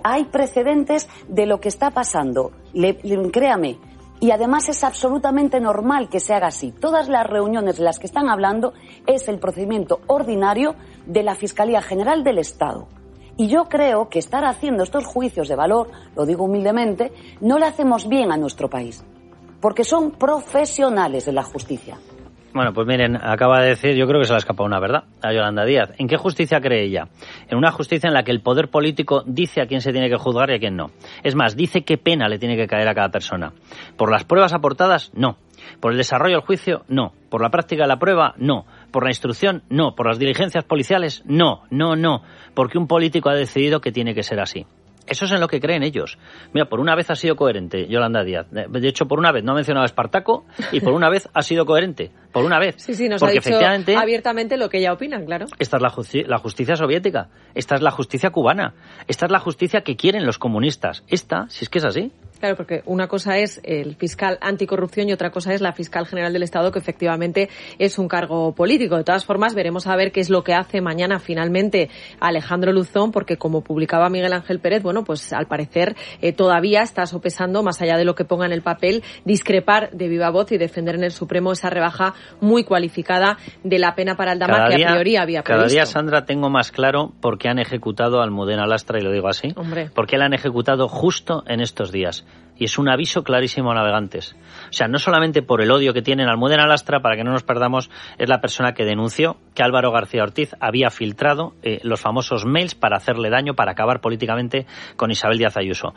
hay precedentes de lo que está pasando. Créame. Y además es absolutamente normal que se haga así. Todas las reuniones de las que están hablando es el procedimiento ordinario de la Fiscalía General del Estado. Y yo creo que estar haciendo estos juicios de valor, lo digo humildemente, no le hacemos bien a nuestro país. Porque son profesionales de la justicia. Bueno, pues miren, acaba de decir, yo creo que se le ha escapado una verdad a Yolanda Díaz. ¿En qué justicia cree ella? En una justicia en la que el poder político dice a quién se tiene que juzgar y a quién no. Es más, dice qué pena le tiene que caer a cada persona. ¿Por las pruebas aportadas? No. ¿Por el desarrollo del juicio? No. ¿Por la práctica de la prueba? No. ¿Por la instrucción? No. ¿Por las diligencias policiales? No. Porque un político ha decidido que tiene que ser así. Eso es en lo que creen ellos. Mira, por una vez ha sido coherente Yolanda Díaz. De hecho, por una vez no ha mencionado a Espartaco y por una vez ha sido coherente. Por una vez. Sí, nos porque ha dicho abiertamente lo que ella opina, claro. Esta es la justicia soviética. Esta es la justicia cubana. Esta es la justicia que quieren los comunistas. Esta, si es que es así. Claro, porque una cosa es el fiscal anticorrupción y otra cosa es la fiscal general del Estado, que efectivamente es un cargo político. De todas formas, veremos a ver qué es lo que hace mañana finalmente Alejandro Luzón, porque como publicaba Miguel Ángel Pérez, bueno, pues al parecer todavía está sopesando, más allá de lo que ponga en el papel, discrepar de viva voz y defender en el Supremo esa rebaja muy cualificada de la pena para Aldama, que a priori había previsto. Cada día, Sandra, tengo más claro por qué han ejecutado a Almudena Lastra, y lo digo así. Hombre. Porque la han ejecutado justo en estos días. Y es un aviso clarísimo a navegantes. O sea, no solamente por el odio que tienen a Almudena Lastra, para que no nos perdamos, es la persona que denunció que Álvaro García Ortiz había filtrado los famosos mails para hacerle daño, para acabar políticamente con Isabel Díaz Ayuso.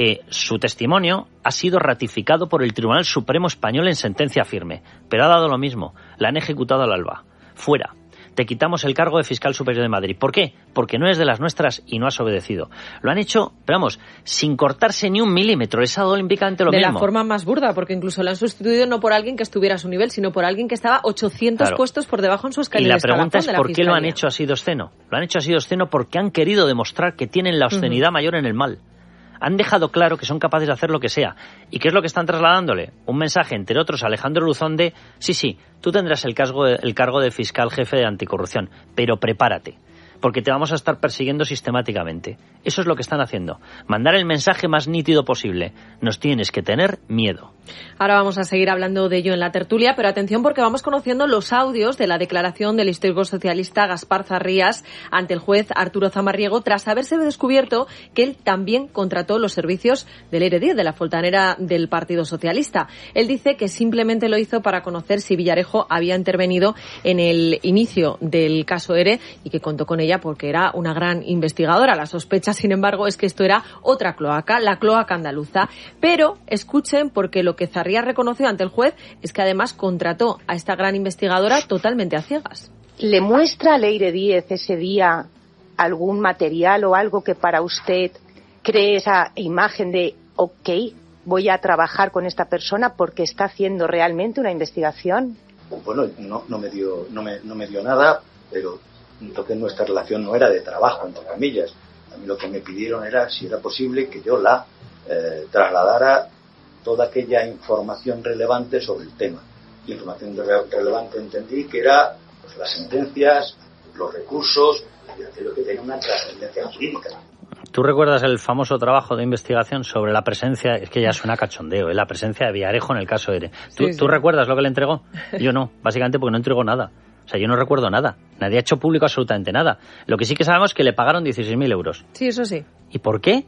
Su testimonio ha sido ratificado por el Tribunal Supremo Español en sentencia firme, pero ha dado lo mismo. La han ejecutado al alba. Fuera. Te quitamos el cargo de fiscal superior de Madrid. ¿Por qué? Porque no es de las nuestras y no has obedecido. Lo han hecho, pero vamos, sin cortarse ni un milímetro. Les ha dado olímpicamente lo mismo. De la forma más burda, porque incluso lo han sustituido no por alguien que estuviera a su nivel, sino por alguien que estaba 800 puestos por debajo en su escalera. Y la pregunta es ¿por qué lo han hecho así de obsceno? Lo han hecho así de obsceno porque han querido demostrar que tienen la obscenidad mayor en el mal. Han dejado claro que son capaces de hacer lo que sea. ¿Y qué es lo que están trasladándole? Un mensaje, entre otros, a Alejandro Luzón de sí, tú tendrás el cargo de fiscal jefe de anticorrupción, pero prepárate, porque te vamos a estar persiguiendo sistemáticamente. Eso es lo que están haciendo. Mandar el mensaje más nítido posible. Nos tienes que tener miedo. Ahora vamos a seguir hablando de ello en la tertulia, pero atención porque vamos conociendo los audios de la declaración del histórico socialista Gaspar Zarrías ante el juez Arturo Zamarriego tras haberse descubierto que él también contrató los servicios del ERE 10, de la fontanera del Partido Socialista. Él dice que simplemente lo hizo para conocer si Villarejo había intervenido en el inicio del caso ERE y que contó con ella porque era una gran investigadora. La sospecha, sin embargo, es que esto era otra cloaca, la cloaca andaluza. Pero escuchen, porque lo que Zarrías reconoció ante el juez es que además contrató a esta gran investigadora totalmente a ciegas. ¿Le muestra a Leire Díez ese día algún material o algo que para usted cree esa imagen de ok, voy a trabajar con esta persona porque está haciendo realmente una investigación? Bueno, no me dio nada, pero entonces nuestra relación no era de trabajo, entre comillas. A mí lo que me pidieron era si era posible que yo la trasladara toda aquella información relevante sobre el tema. Y información relevante entendí que era pues, las sentencias, los recursos y aquello que tenía una trascendencia jurídica. ¿Tú recuerdas el famoso trabajo de investigación sobre la presencia, es que ya suena cachondeo, la presencia de Villarejo en el caso ERE? ¿Tú recuerdas lo que le entregó? Yo no, básicamente porque no entregó nada. O sea, yo no recuerdo nada. Nadie ha hecho público absolutamente nada. Lo que sí que sabemos es que le pagaron 16.000 euros. Sí, eso sí. ¿Y por qué?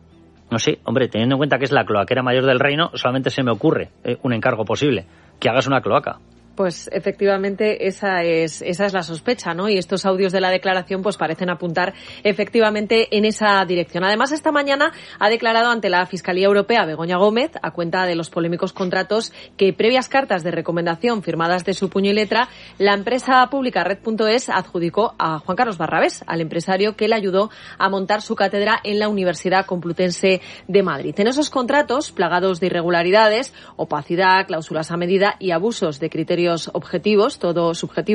No sé, hombre, teniendo en cuenta que es la cloaquera mayor del reino, solamente se me ocurre un encargo posible, que hagas una cloaca. Pues efectivamente esa es la sospecha, ¿no? Y estos audios de la declaración pues parecen apuntar efectivamente en esa dirección. Además, esta mañana ha declarado ante la Fiscalía Europea Begoña Gómez, a cuenta de los polémicos contratos que, previas cartas de recomendación firmadas de su puño y letra, la empresa pública Red.es adjudicó a Juan Carlos Barrabés, al empresario que le ayudó a montar su cátedra en la Universidad Complutense de Madrid. En esos contratos, plagados de irregularidades, opacidad, cláusulas a medida y abusos de criterios subjetivos, todo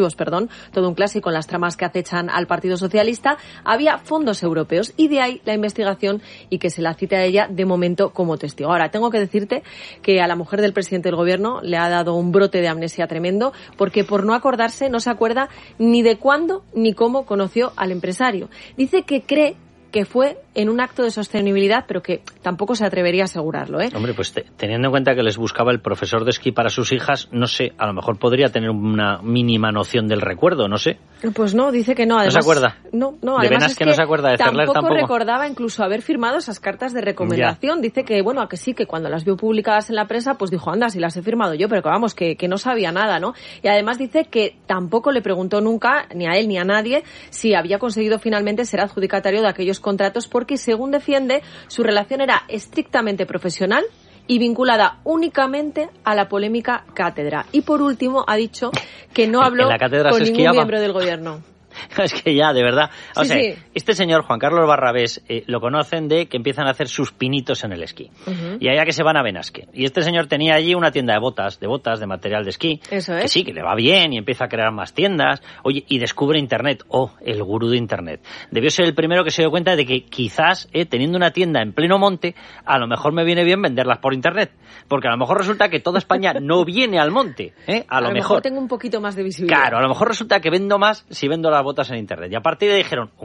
un clásico en las tramas que acechan al Partido Socialista, había fondos europeos y de ahí la investigación y que se la cite a ella de momento como testigo. Ahora, tengo que decirte que a la mujer del presidente del gobierno le ha dado un brote de amnesia tremendo porque por no acordarse no se acuerda ni de cuándo ni cómo conoció al empresario. Dice que cree que fue en un acto de sostenibilidad, pero que tampoco se atrevería a asegurarlo, ¿eh? Hombre, pues teniendo en cuenta que les buscaba el profesor de esquí para sus hijas, no sé, a lo mejor podría tener una mínima noción del recuerdo, no sé. Pues no, dice que no. Además, ¿no se acuerda? No, de además es que no se acuerda, de Cerler tampoco recordaba incluso haber firmado esas cartas de recomendación. Ya. Dice que, bueno, a que sí, que cuando las vio publicadas en la prensa, pues dijo, anda, si las he firmado yo, pero que vamos, que no sabía nada, ¿no? Y además dice que tampoco le preguntó nunca, ni a él ni a nadie, si había conseguido finalmente ser adjudicatario de aquellos contratos, porque según defiende, su relación era estrictamente profesional y vinculada únicamente a la polémica cátedra. Y por último ha dicho que no habló con ningún miembro del gobierno. Es que ya, de verdad. O sea, este señor, Juan Carlos Barrabés, lo conocen de que empiezan a hacer sus pinitos en el esquí. Y allá que se van a Benasque. Y este señor tenía allí una tienda de botas, de material de esquí. Eso es. Que sí, que le va bien y empieza a crear más tiendas. Oye, y descubre Internet. Oh, el gurú de Internet. Debió ser el primero que se dio cuenta de que quizás, teniendo una tienda en pleno monte, a lo mejor me viene bien venderlas por Internet. Porque a lo mejor resulta que toda España no viene al monte. A lo mejor tengo un poquito más de visibilidad. Claro, a lo mejor resulta que vendo más si vendo las botas en Internet. Y a partir de ahí dijeron, un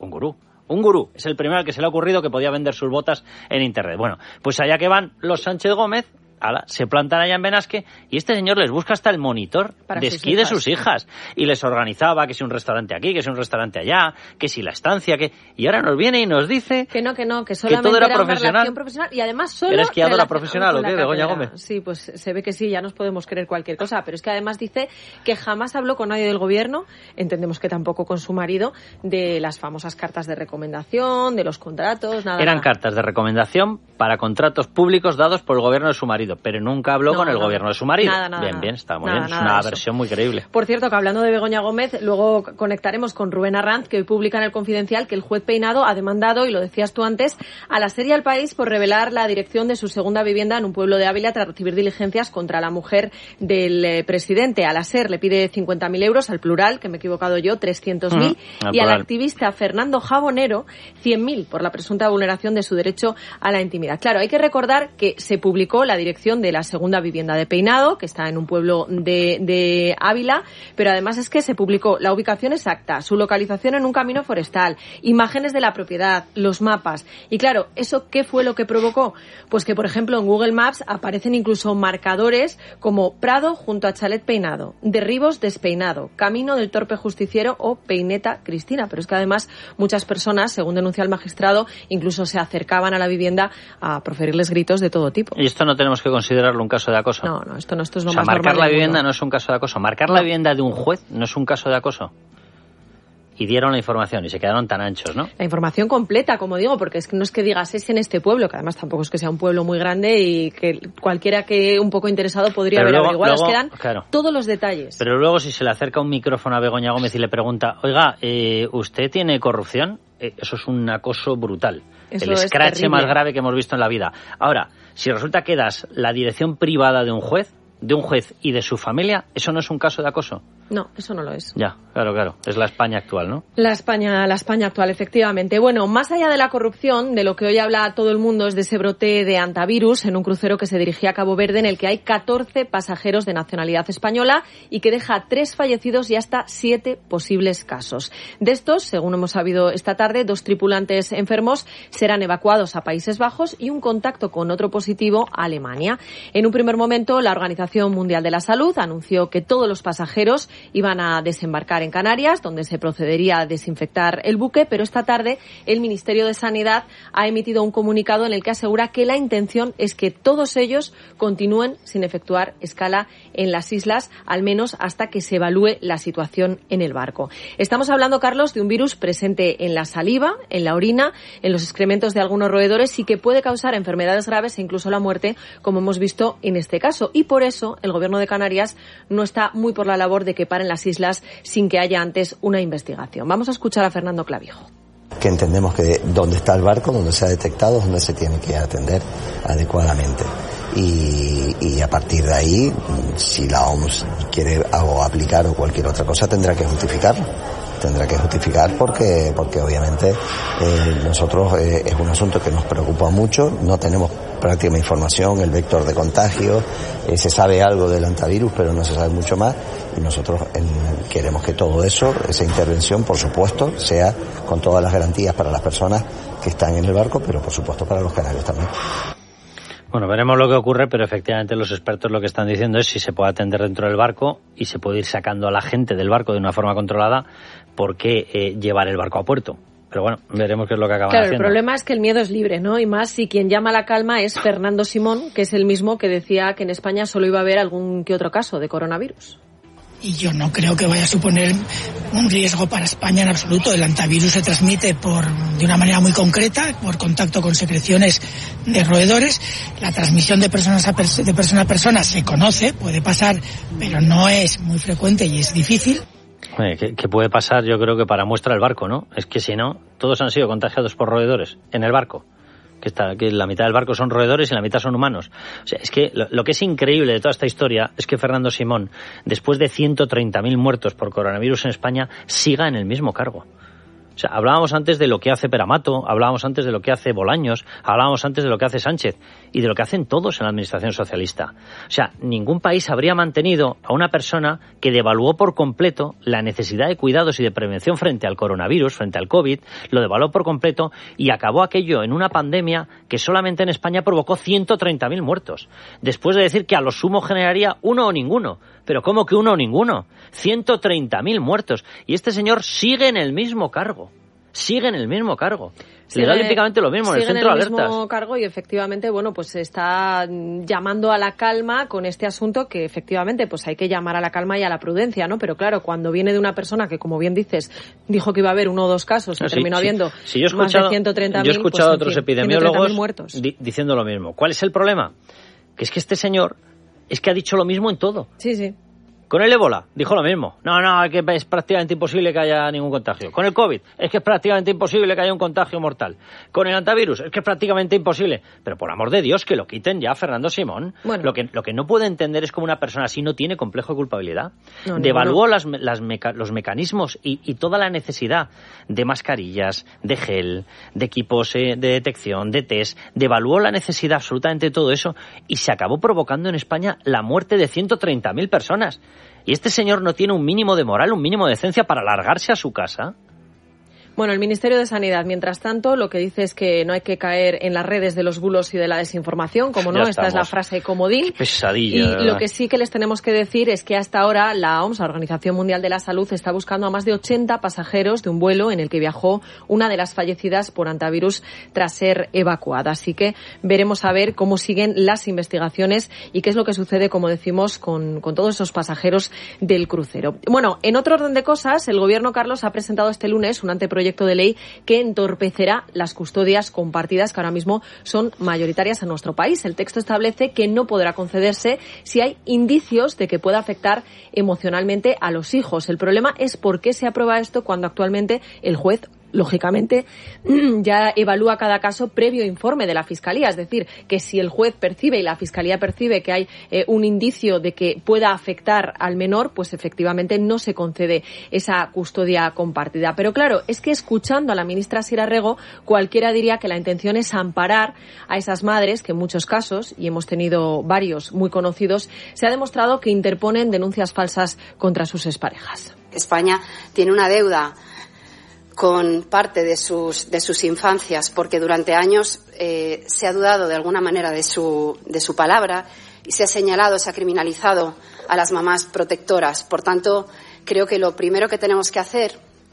gurú. Es el primero al que se le ha ocurrido que podía vender sus botas en Internet. Bueno, pues allá que van los Sánchez Gómez, se plantan allá en Benasque y este señor les busca hasta el monitor de esquí de sus hijas. Y les organizaba que si un restaurante aquí, que si un restaurante allá, que si la estancia, que... Y ahora nos viene y nos dice... Que solamente todo era una relación profesional. Y además solo... ¿Era esquiadora profesional o qué, Begoña Gómez? Sí, pues se ve que sí, ya nos podemos creer cualquier cosa. Pero es que además dice que jamás habló con nadie del gobierno, entendemos que tampoco con su marido, de las famosas cartas de recomendación, de los contratos, nada. Eran cartas de recomendación para contratos públicos dados por el gobierno de su marido, pero nunca habló con el gobierno de su marido. Bien, está muy bien. Es una versión muy creíble. Por cierto, que hablando de Begoña Gómez, luego conectaremos con Rubén Arranz, que hoy publica en El Confidencial que el juez Peinado ha demandado, y lo decías tú antes, a la serie El País por revelar la dirección de su segunda vivienda en un pueblo de Ávila tras recibir diligencias contra la mujer del presidente. A la SER le pide 50.000 euros, al Plural, que me he equivocado yo, 300.000, y al activista Fernando Jabonero 100.000 por la presunta vulneración de su derecho a la intimidad. Claro, hay que recordar que se publicó la dirección de la segunda vivienda de Peinado, que está en un pueblo de Ávila, pero además es que se publicó la ubicación exacta, su localización en un camino forestal, imágenes de la propiedad, los mapas. Y claro, ¿eso qué fue lo que provocó? Pues que, por ejemplo, en Google Maps aparecen incluso marcadores como Prado junto a Chalet Peinado, Derribos Despeinado, Camino del Torpe Justiciero o Peineta Cristina. Pero es que además muchas personas, según denuncia el magistrado, incluso se acercaban a la vivienda a proferirles gritos de todo tipo. Y esto no tenemos que considerarlo un caso de acoso. No, esto es lo más normal. Marcar la vivienda no es un caso de acoso. Marcar la vivienda de un juez no es un caso de acoso. Y dieron la información y se quedaron tan anchos, ¿no? La información completa, como digo, porque es que no es que digas es en este pueblo, que además tampoco es que sea un pueblo muy grande y que cualquiera que un poco interesado podría haber averiguado. Luego, quedan todos los detalles. Pero luego si se le acerca un micrófono a Begoña Gómez y le pregunta, oiga, ¿usted tiene corrupción? Eso es un acoso brutal. Eso el escrache más grave que hemos visto en la vida. Ahora, si resulta que das la dirección privada de un juez y de su familia, ¿eso no es un caso de acoso? No, eso no lo es. Ya, claro. Es la España actual, ¿no? La España actual, efectivamente. Bueno, más allá de la corrupción, de lo que hoy habla todo el mundo es de ese brote de antivirus en un crucero que se dirigía a Cabo Verde, en el que hay 14 pasajeros de nacionalidad española y que deja 3 fallecidos y hasta 7 posibles casos. De estos, según hemos sabido esta tarde, 2 tripulantes enfermos serán evacuados a Países Bajos y un contacto con otro positivo a Alemania. En un primer momento, la Organización Mundial de la Salud anunció que todos los pasajeros iban a desembarcar en Canarias, donde se procedería a desinfectar el buque, pero esta tarde el Ministerio de Sanidad ha emitido un comunicado en el que asegura que la intención es que todos ellos continúen sin efectuar escala en las islas, al menos hasta que se evalúe la situación en el barco. Estamos hablando, Carlos, de un virus presente en la saliva, en la orina, en los excrementos de algunos roedores y que puede causar enfermedades graves e incluso la muerte, como hemos visto en este caso. Y por eso el Gobierno de Canarias no está muy por la labor de que paren las islas sin que haya antes una investigación. Vamos a escuchar a Fernando Clavijo. Que entendemos que donde está el barco, donde se ha detectado, es donde se tiene que atender adecuadamente. Y a partir de ahí, si la OMS quiere algo aplicar o cualquier otra cosa, tendrá que justificarlo. tendrá que justificar porque obviamente nosotros es un asunto que nos preocupa mucho, no tenemos práctica información, el vector de contagio, se sabe algo del antivirus pero no se sabe mucho más y nosotros queremos que todo eso, esa intervención por supuesto sea con todas las garantías para las personas que están en el barco, pero por supuesto para los canarios también. Bueno, veremos lo que ocurre, pero efectivamente los expertos lo que están diciendo es si se puede atender dentro del barco y se puede ir sacando a la gente del barco de una forma controlada, ¿por qué llevar el barco a puerto? Pero bueno, veremos qué es lo que acaban haciendo. Claro, el problema es que el miedo es libre, ¿no? Y más si quien llama a la calma es Fernando Simón, que es el mismo que decía que en España solo iba a haber algún que otro caso de coronavirus. Y yo no creo que vaya a suponer un riesgo para España en absoluto. El antivirus se transmite de una manera muy concreta, por contacto con secreciones de roedores. La transmisión de persona a persona se conoce, puede pasar, pero no es muy frecuente y es difícil. ¿Qué puede pasar? Yo creo que para muestra el barco, ¿no? Es que si no, todos han sido contagiados por roedores en el barco. Que la mitad del barco son roedores y la mitad son humanos. O sea, es que lo que es increíble de toda esta historia es que Fernando Simón, después de 130.000 muertos por coronavirus en España, siga en el mismo cargo. O sea, hablábamos antes de lo que hace Peramato, hablábamos antes de lo que hace Bolaños, hablábamos antes de lo que hace Sánchez y de lo que hacen todos en la administración socialista. O sea, ningún país habría mantenido a una persona que devaluó por completo la necesidad de cuidados y de prevención frente al coronavirus, frente al COVID, lo devaluó por completo y acabó aquello en una pandemia que solamente en España provocó 130.000 muertos. Después de decir que a lo sumo generaría uno o ninguno. Pero ¿cómo que uno o ninguno? 130.000 muertos. Y este señor sigue en el mismo cargo. Sigue en el mismo cargo. Le da olímpicamente lo mismo en el centro de alertas. Sigue en el mismo cargo y efectivamente, bueno, pues se está llamando a la calma con este asunto que efectivamente pues hay que llamar a la calma y a la prudencia, ¿no? Pero claro, cuando viene de una persona que, como bien dices, dijo que iba a haber uno o dos casos y terminó habiendo más de 130.000. Yo he escuchado a otros pues, epidemiólogos muertos. Diciendo lo mismo. ¿Cuál es el problema? Que es que este señor es que ha dicho lo mismo en todo. Sí. Con el ébola dijo lo mismo. No, es que es prácticamente imposible que haya ningún contagio. Con el COVID es que es prácticamente imposible que haya un contagio mortal. Con el antivirus es que es prácticamente imposible. Pero por amor de Dios, que lo quiten ya, Fernando Simón. Bueno. Lo que no puede entender es cómo una persona así no tiene complejo de culpabilidad. Devaluó los mecanismos y toda la necesidad de mascarillas, de gel, de equipos de detección, de test. Devaluó la necesidad absolutamente de todo eso y se acabó provocando en España la muerte de 130.000 personas. ¿Y este señor no tiene un mínimo de moral, un mínimo de decencia para largarse a su casa? Bueno, el Ministerio de Sanidad, mientras tanto, lo que dice es que no hay que caer en las redes de los bulos y de la desinformación, como no, esta es la frase comodín. Qué pesadilla. Y lo que sí que les tenemos que decir es que hasta ahora la OMS, la Organización Mundial de la Salud, está buscando a más de 80 pasajeros de un vuelo en el que viajó una de las fallecidas por antivirus tras ser evacuada. Así que veremos a ver cómo siguen las investigaciones y qué es lo que sucede, como decimos, con todos esos pasajeros del crucero. Bueno, en otro orden de cosas, el Gobierno, Carlos, ha presentado este lunes un anteproyecto de ley que entorpecerá las custodias compartidas que ahora mismo son mayoritarias en nuestro país. El texto establece que no podrá concederse si hay indicios de que pueda afectar emocionalmente a los hijos. El problema es por qué se aprueba esto cuando actualmente el juez, lógicamente, ya evalúa cada caso previo informe de la Fiscalía. Es decir, que si el juez percibe y la Fiscalía percibe que hay un indicio de que pueda afectar al menor, pues efectivamente no se concede esa custodia compartida. Pero claro, es que escuchando a la ministra Sira Rego, cualquiera diría que la intención es amparar a esas madres que en muchos casos, y hemos tenido varios muy conocidos, se ha demostrado que interponen denuncias falsas contra sus exparejas. España tiene una deuda con parte de sus infancias, porque durante años se ha dudado de alguna manera de su palabra y se ha señalado, se ha criminalizado a las mamás protectoras. Por tanto, creo que lo primero que tenemos que hacer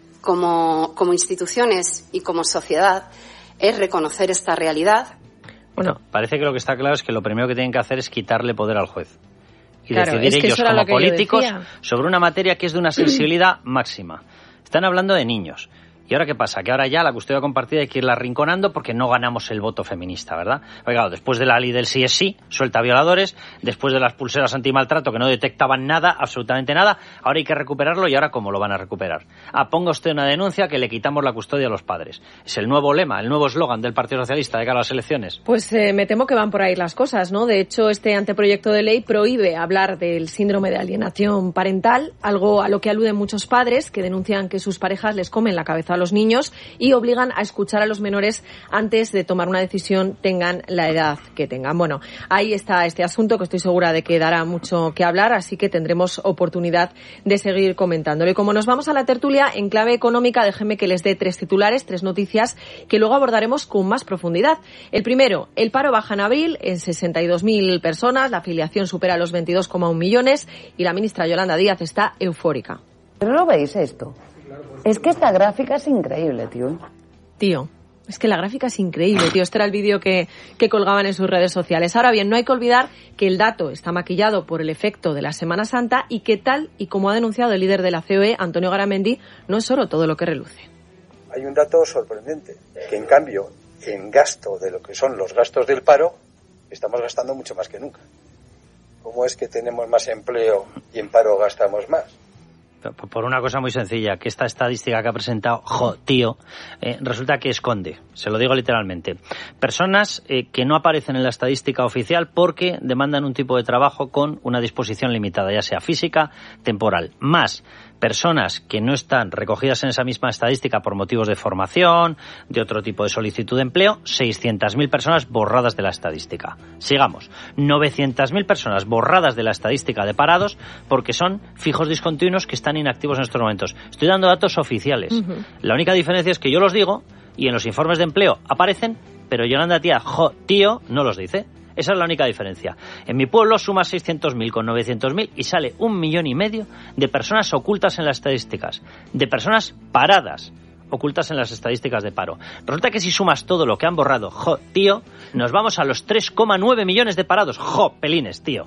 como instituciones y como sociedad es reconocer esta realidad. Bueno, parece que lo que está claro es que lo primero que tienen que hacer es quitarle poder al juez y claro, decidir es que ellos como políticos sobre una materia que es de una sensibilidad máxima. Están hablando de niños. ¿Y ahora qué pasa? Que ahora ya la custodia compartida hay que irla arrinconando porque no ganamos el voto feminista, ¿verdad? Porque claro, después de la ley del sí es sí, suelta violadores, después de las pulseras antimaltrato que no detectaban nada, absolutamente nada, ahora hay que recuperarlo y ahora ¿cómo lo van a recuperar? Ponga usted una denuncia que le quitamos la custodia a los padres. Es el nuevo lema, el nuevo eslogan del Partido Socialista de cara a las elecciones. Pues me temo que van por ahí las cosas, ¿no? De hecho, este anteproyecto de ley prohíbe hablar del síndrome de alienación parental, algo a lo que aluden muchos padres que denuncian que sus parejas les comen la cabeza a los niños y obligan a escuchar a los menores antes de tomar una decisión, tengan la edad que tengan. Bueno, ahí está este asunto que estoy segura de que dará mucho que hablar, así que tendremos oportunidad de seguir comentándolo. Y como nos vamos a la tertulia, en clave económica, déjenme que les dé 3 titulares, 3 noticias que luego abordaremos con más profundidad. El primero, el paro baja en abril en 62.000 personas, la afiliación supera los 22,1 millones y la ministra Yolanda Díaz está eufórica. ¿Pero lo veis esto? Es que esta gráfica es increíble, tío. Tío, es que la gráfica es increíble, tío. Este era el vídeo que colgaban en sus redes sociales. Ahora bien, no hay que olvidar que el dato está maquillado por el efecto de la Semana Santa y que tal y como ha denunciado el líder de la COE, Antonio Garamendi, no es oro todo lo que reluce. Hay un dato sorprendente, que en cambio, en gasto de lo que son los gastos del paro, estamos gastando mucho más que nunca. ¿Cómo es que tenemos más empleo y en paro gastamos más? Por una cosa muy sencilla, que esta estadística que ha presentado, resulta que esconde, se lo digo literalmente, personas que no aparecen en la estadística oficial porque demandan un tipo de trabajo con una disposición limitada, ya sea física, temporal, más personas que no están recogidas en esa misma estadística por motivos de formación, de otro tipo de solicitud de empleo, 600.000 personas borradas de la estadística. Sigamos, 900.000 personas borradas de la estadística de parados porque son fijos discontinuos que están inactivos en estos momentos. Estoy dando datos oficiales. Uh-huh. La única diferencia es que yo los digo y en los informes de empleo aparecen, pero Yolanda Díaz, tío, no los dice. Esa es la única diferencia. En mi pueblo sumas 600.000 con 900.000 y sale 1,5 millones de personas ocultas en las estadísticas, de personas paradas ocultas en las estadísticas de paro. Resulta que si sumas todo lo que han borrado, tío, nos vamos a los 3,9 millones de parados. Pelines, tío.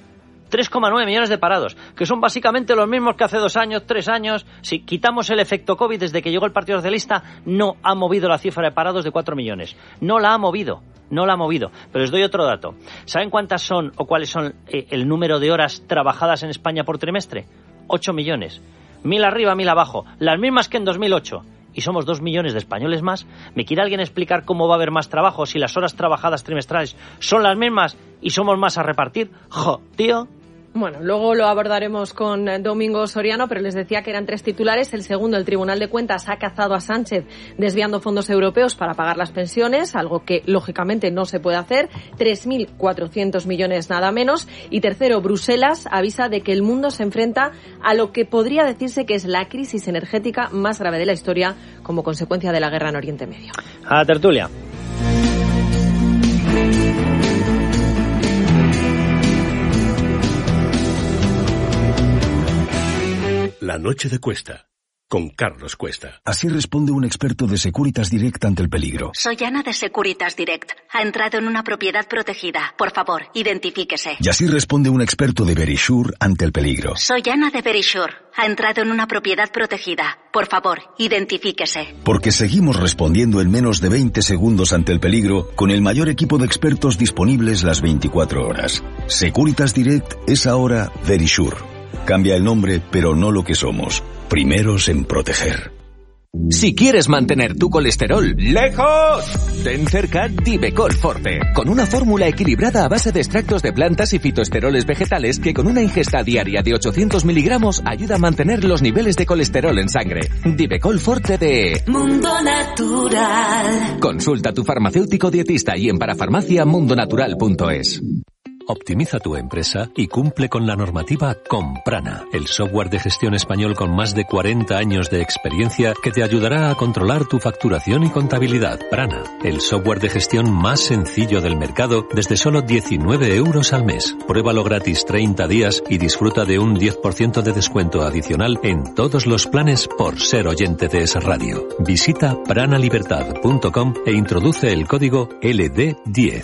3,9 millones de parados, que son básicamente los mismos que hace 2 años, 3 años. Si quitamos el efecto COVID, desde que llegó el Partido Socialista, no ha movido la cifra de parados de 4 millones. No la ha movido. Pero les doy otro dato. ¿Saben cuántas son o cuáles son el número de horas trabajadas en España por trimestre? 8 millones. 1.000 arriba, 1.000 abajo. Las mismas que en 2008. Y somos 2 millones de españoles más. ¿Me quiere alguien explicar cómo va a haber más trabajo si las horas trabajadas trimestrales son las mismas y somos más a repartir? Tío. Bueno, luego lo abordaremos con Domingo Soriano, pero les decía que eran 3 titulares. El segundo, el Tribunal de Cuentas ha cazado a Sánchez desviando fondos europeos para pagar las pensiones, algo que lógicamente no se puede hacer, 3.400 millones nada menos. Y tercero, Bruselas avisa de que el mundo se enfrenta a lo que podría decirse que es la crisis energética más grave de la historia como consecuencia de la guerra en Oriente Medio. A la tertulia. La noche de Cuesta, con Carlos Cuesta. Así responde un experto de Securitas Direct ante el peligro. Soy Ana de Securitas Direct. Ha entrado en una propiedad protegida. Por favor, identifíquese. Y así responde un experto de Verisure ante el peligro. Soy Ana de Verisure. Ha entrado en una propiedad protegida. Por favor, identifíquese. Porque seguimos respondiendo en menos de 20 segundos ante el peligro con el mayor equipo de expertos disponibles las 24 horas. Securitas Direct es ahora Verisure. Cambia el nombre, pero no lo que somos. Primeros en proteger. Si quieres mantener tu colesterol lejos, ten cerca Divecol Forte, con una fórmula equilibrada a base de extractos de plantas y fitoesteroles vegetales que con una ingesta diaria de 800 miligramos ayuda a mantener los niveles de colesterol en sangre. Divecol Forte de Mundo Natural. Consulta a tu farmacéutico dietista y en parafarmacia.mundonatural.es. Optimiza tu empresa y cumple con la normativa con Prana, el software de gestión español con más de 40 años de experiencia que te ayudará a controlar tu facturación y contabilidad. Prana, el software de gestión más sencillo del mercado desde solo 19 euros al mes. Pruébalo gratis 30 días y disfruta de un 10% de descuento adicional en todos los planes por ser oyente de esa radio. Visita pranalibertad.com e introduce el código LD10.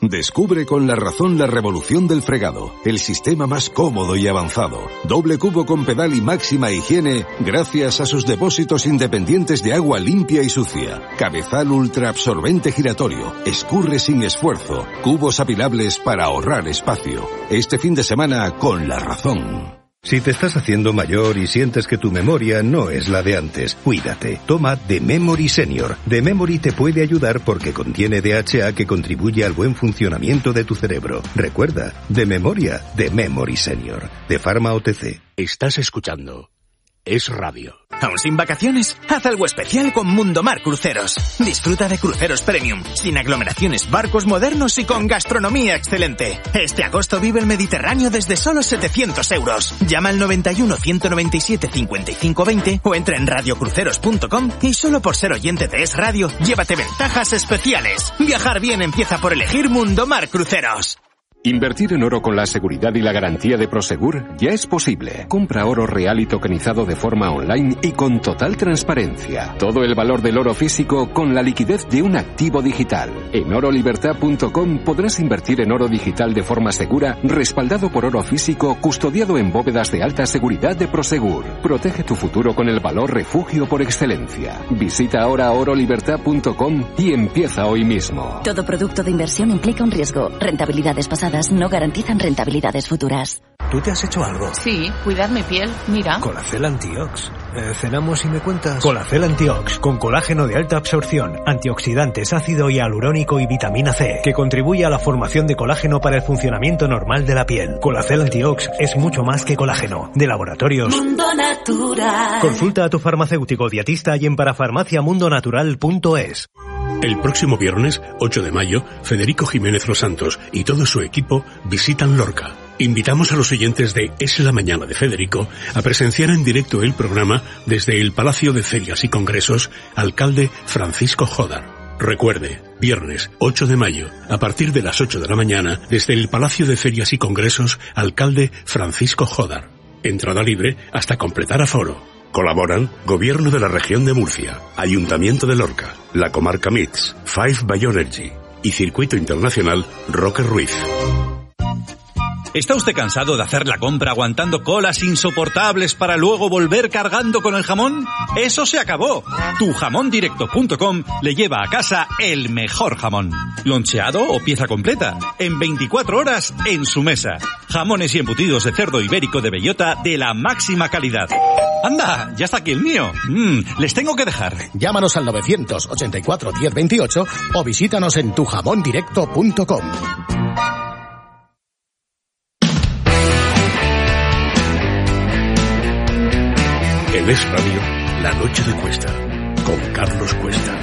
Descubre con La Razón la revolución del fregado, el sistema más cómodo y avanzado. Doble cubo con pedal y máxima higiene gracias a sus depósitos independientes de agua limpia y sucia. Cabezal ultra absorbente giratorio, escurre sin esfuerzo, cubos apilables para ahorrar espacio. Este fin de semana con La Razón. Si te estás haciendo mayor y sientes que tu memoria no es la de antes, cuídate. Toma The Memory Senior. The Memory te puede ayudar porque contiene DHA que contribuye al buen funcionamiento de tu cerebro. Recuerda, de memoria, The Memory Senior. De Pharma OTC. Estás escuchando Es Radio. ¿Aún sin vacaciones? Haz algo especial con Mundomar Cruceros. Disfruta de cruceros premium, sin aglomeraciones, barcos modernos y con gastronomía excelente. Este agosto vive el Mediterráneo desde solo 700 euros. Llama al 91 197 55 20 o entra en radiocruceros.com y solo por ser oyente de Es Radio, llévate ventajas especiales. Viajar bien empieza por elegir Mundomar Cruceros. Invertir en oro con la seguridad y la garantía de Prosegur ya es posible. Compra oro real y tokenizado de forma online y con total transparencia. Todo el valor del oro físico con la liquidez de un activo digital. En orolibertad.com podrás invertir en oro digital de forma segura, respaldado por oro físico, custodiado en bóvedas de alta seguridad de Prosegur. Protege tu futuro con el valor refugio por excelencia. Visita ahora orolibertad.com y empieza hoy mismo. Todo producto de inversión implica un riesgo. Rentabilidades pasadas no garantizan rentabilidades futuras. ¿Tú te has hecho algo? Sí, cuidar mi piel, mira. Colacel Antiox. ¿Cenamos y me cuentas? Colacel Antiox, con colágeno de alta absorción, antioxidantes, ácido hialurónico y vitamina C, que contribuye a la formación de colágeno para el funcionamiento normal de la piel. Colacel Antiox es mucho más que colágeno. De Laboratorios Mundo Natural. Consulta a tu farmacéutico dietista y en parafarmaciamundonatural.es. El próximo viernes, 8 de mayo, Federico Jiménez Los Santos y todo su equipo visitan Lorca. Invitamos a los oyentes de Es la Mañana de Federico a presenciar en directo el programa desde el Palacio de Ferias y Congresos, alcalde Francisco Jodar. Recuerde, viernes 8 de mayo, a partir de las 8 de la mañana, desde el Palacio de Ferias y Congresos, alcalde Francisco Jodar. Entrada libre hasta completar aforo. Colaboran Gobierno de la Región de Murcia, Ayuntamiento de Lorca, la Comarca MITS, Five Bioenergy y Circuito Internacional Roque Ruiz. ¿Está usted cansado de hacer la compra aguantando colas insoportables para luego volver cargando con el jamón? ¡Eso se acabó! Tujamondirecto.com le lleva a casa el mejor jamón. Loncheado o pieza completa. En 24 horas en su mesa. Jamones y embutidos de cerdo ibérico de bellota de la máxima calidad. ¡Anda! ¡Ya está aquí el mío! Les tengo que dejar. Llámanos al 984 1028 o visítanos en tujamondirecto.com. En Es Radio, La Noche de Cuesta, con Carlos Cuesta.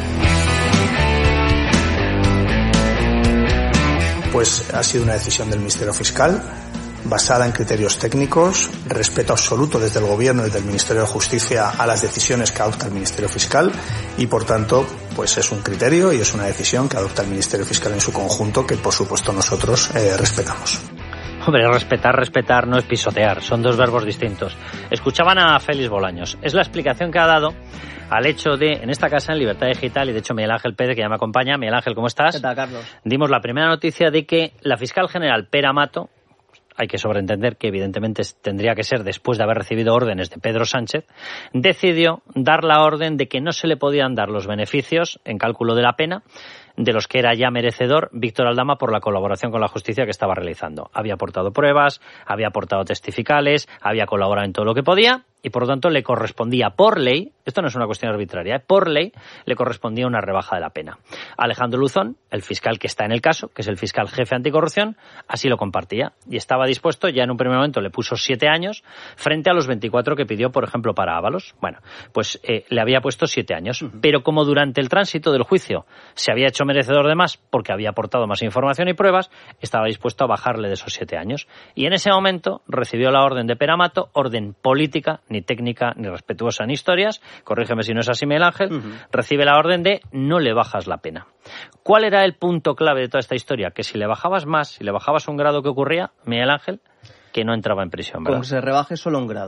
Pues ha sido una decisión del Ministerio Fiscal, basada en criterios técnicos, respeto absoluto desde el Gobierno y desde el Ministerio de Justicia a las decisiones que adopta el Ministerio Fiscal y, por tanto, pues es un criterio y es una decisión que adopta el Ministerio Fiscal en su conjunto que, por supuesto, nosotros respetamos. Hombre, respetar no es pisotear, son dos verbos distintos. Escuchaban a Félix Bolaños. Es la explicación que ha dado al hecho de, en esta casa, en Libertad Digital, y de hecho Miguel Ángel Pérez, que ya me acompaña. Miguel Ángel, ¿cómo estás? ¿Qué tal, Carlos? Dimos la primera noticia de que la fiscal general Pera Mato, hay que sobreentender que evidentemente tendría que ser después de haber recibido órdenes de Pedro Sánchez, decidió dar la orden de que no se le podían dar los beneficios en cálculo de la pena de los que era ya merecedor Víctor Aldama por la colaboración con la justicia que estaba realizando. Había aportado pruebas, había aportado testificales, había colaborado en todo lo que podía y por lo tanto le correspondía por ley, esto no es una cuestión arbitraria, por ley le correspondía una rebaja de la pena. Alejandro Luzón, el fiscal que está en el caso, que es el fiscal jefe anticorrupción, así lo compartía y estaba dispuesto, ya en un primer momento le puso 7 años frente a los 24 que pidió, por ejemplo, para Ábalos. Bueno, pues le había puesto 7 años, pero como durante el tránsito del juicio se había hecho merecedor de más porque había aportado más información y pruebas, estaba dispuesto a bajarle de esos 7 años. Y en ese momento recibió la orden de Pera Mato, orden política, ni técnica, ni respetuosa en historias, corrígeme si no es así, Miguel Ángel, recibe la orden de no le bajas la pena. ¿Cuál era el punto clave de toda esta historia? Que si le bajabas más, si le bajabas un grado, ¿qué ocurría, Miguel Ángel? Que no entraba en prisión, ¿verdad? Como se rebaje solo un grado.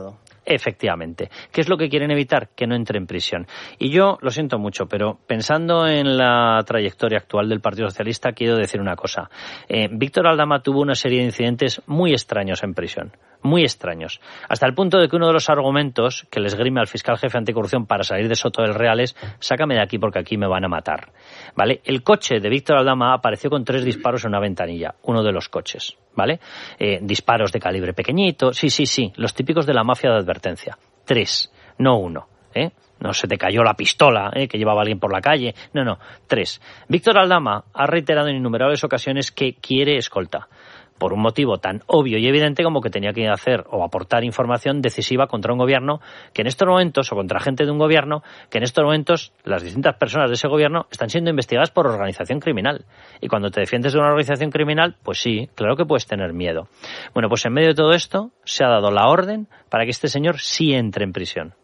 Efectivamente. ¿Qué es lo que quieren evitar? Que no entre en prisión. Y yo lo siento mucho, pero pensando en la trayectoria actual del Partido Socialista, quiero decir una cosa. Víctor Aldama tuvo una serie de incidentes muy extraños en prisión. Muy extraños. Hasta el punto de que uno de los argumentos que le esgrime al fiscal jefe anticorrupción para salir de Soto del Real es: sácame de aquí porque aquí me van a matar. ¿Vale? El coche de Víctor Aldama apareció con 3 disparos en una ventanilla. Uno de los coches. ¿Vale? Disparos de calibre pequeñito. Sí. Los típicos de la mafia de advertencia. 3, no 1. No se te cayó la pistola que llevaba alguien por la calle. No, 3. Víctor Aldama ha reiterado en innumerables ocasiones que quiere escolta, por un motivo tan obvio y evidente como que tenía que hacer o aportar información decisiva contra un gobierno que en estos momentos, o contra gente de un gobierno, que en estos momentos las distintas personas de ese gobierno están siendo investigadas por organización criminal. Y cuando te defiendes de una organización criminal, pues sí, claro que puedes tener miedo. Bueno, pues en medio de todo esto se ha dado la orden para que este señor sí entre en prisión.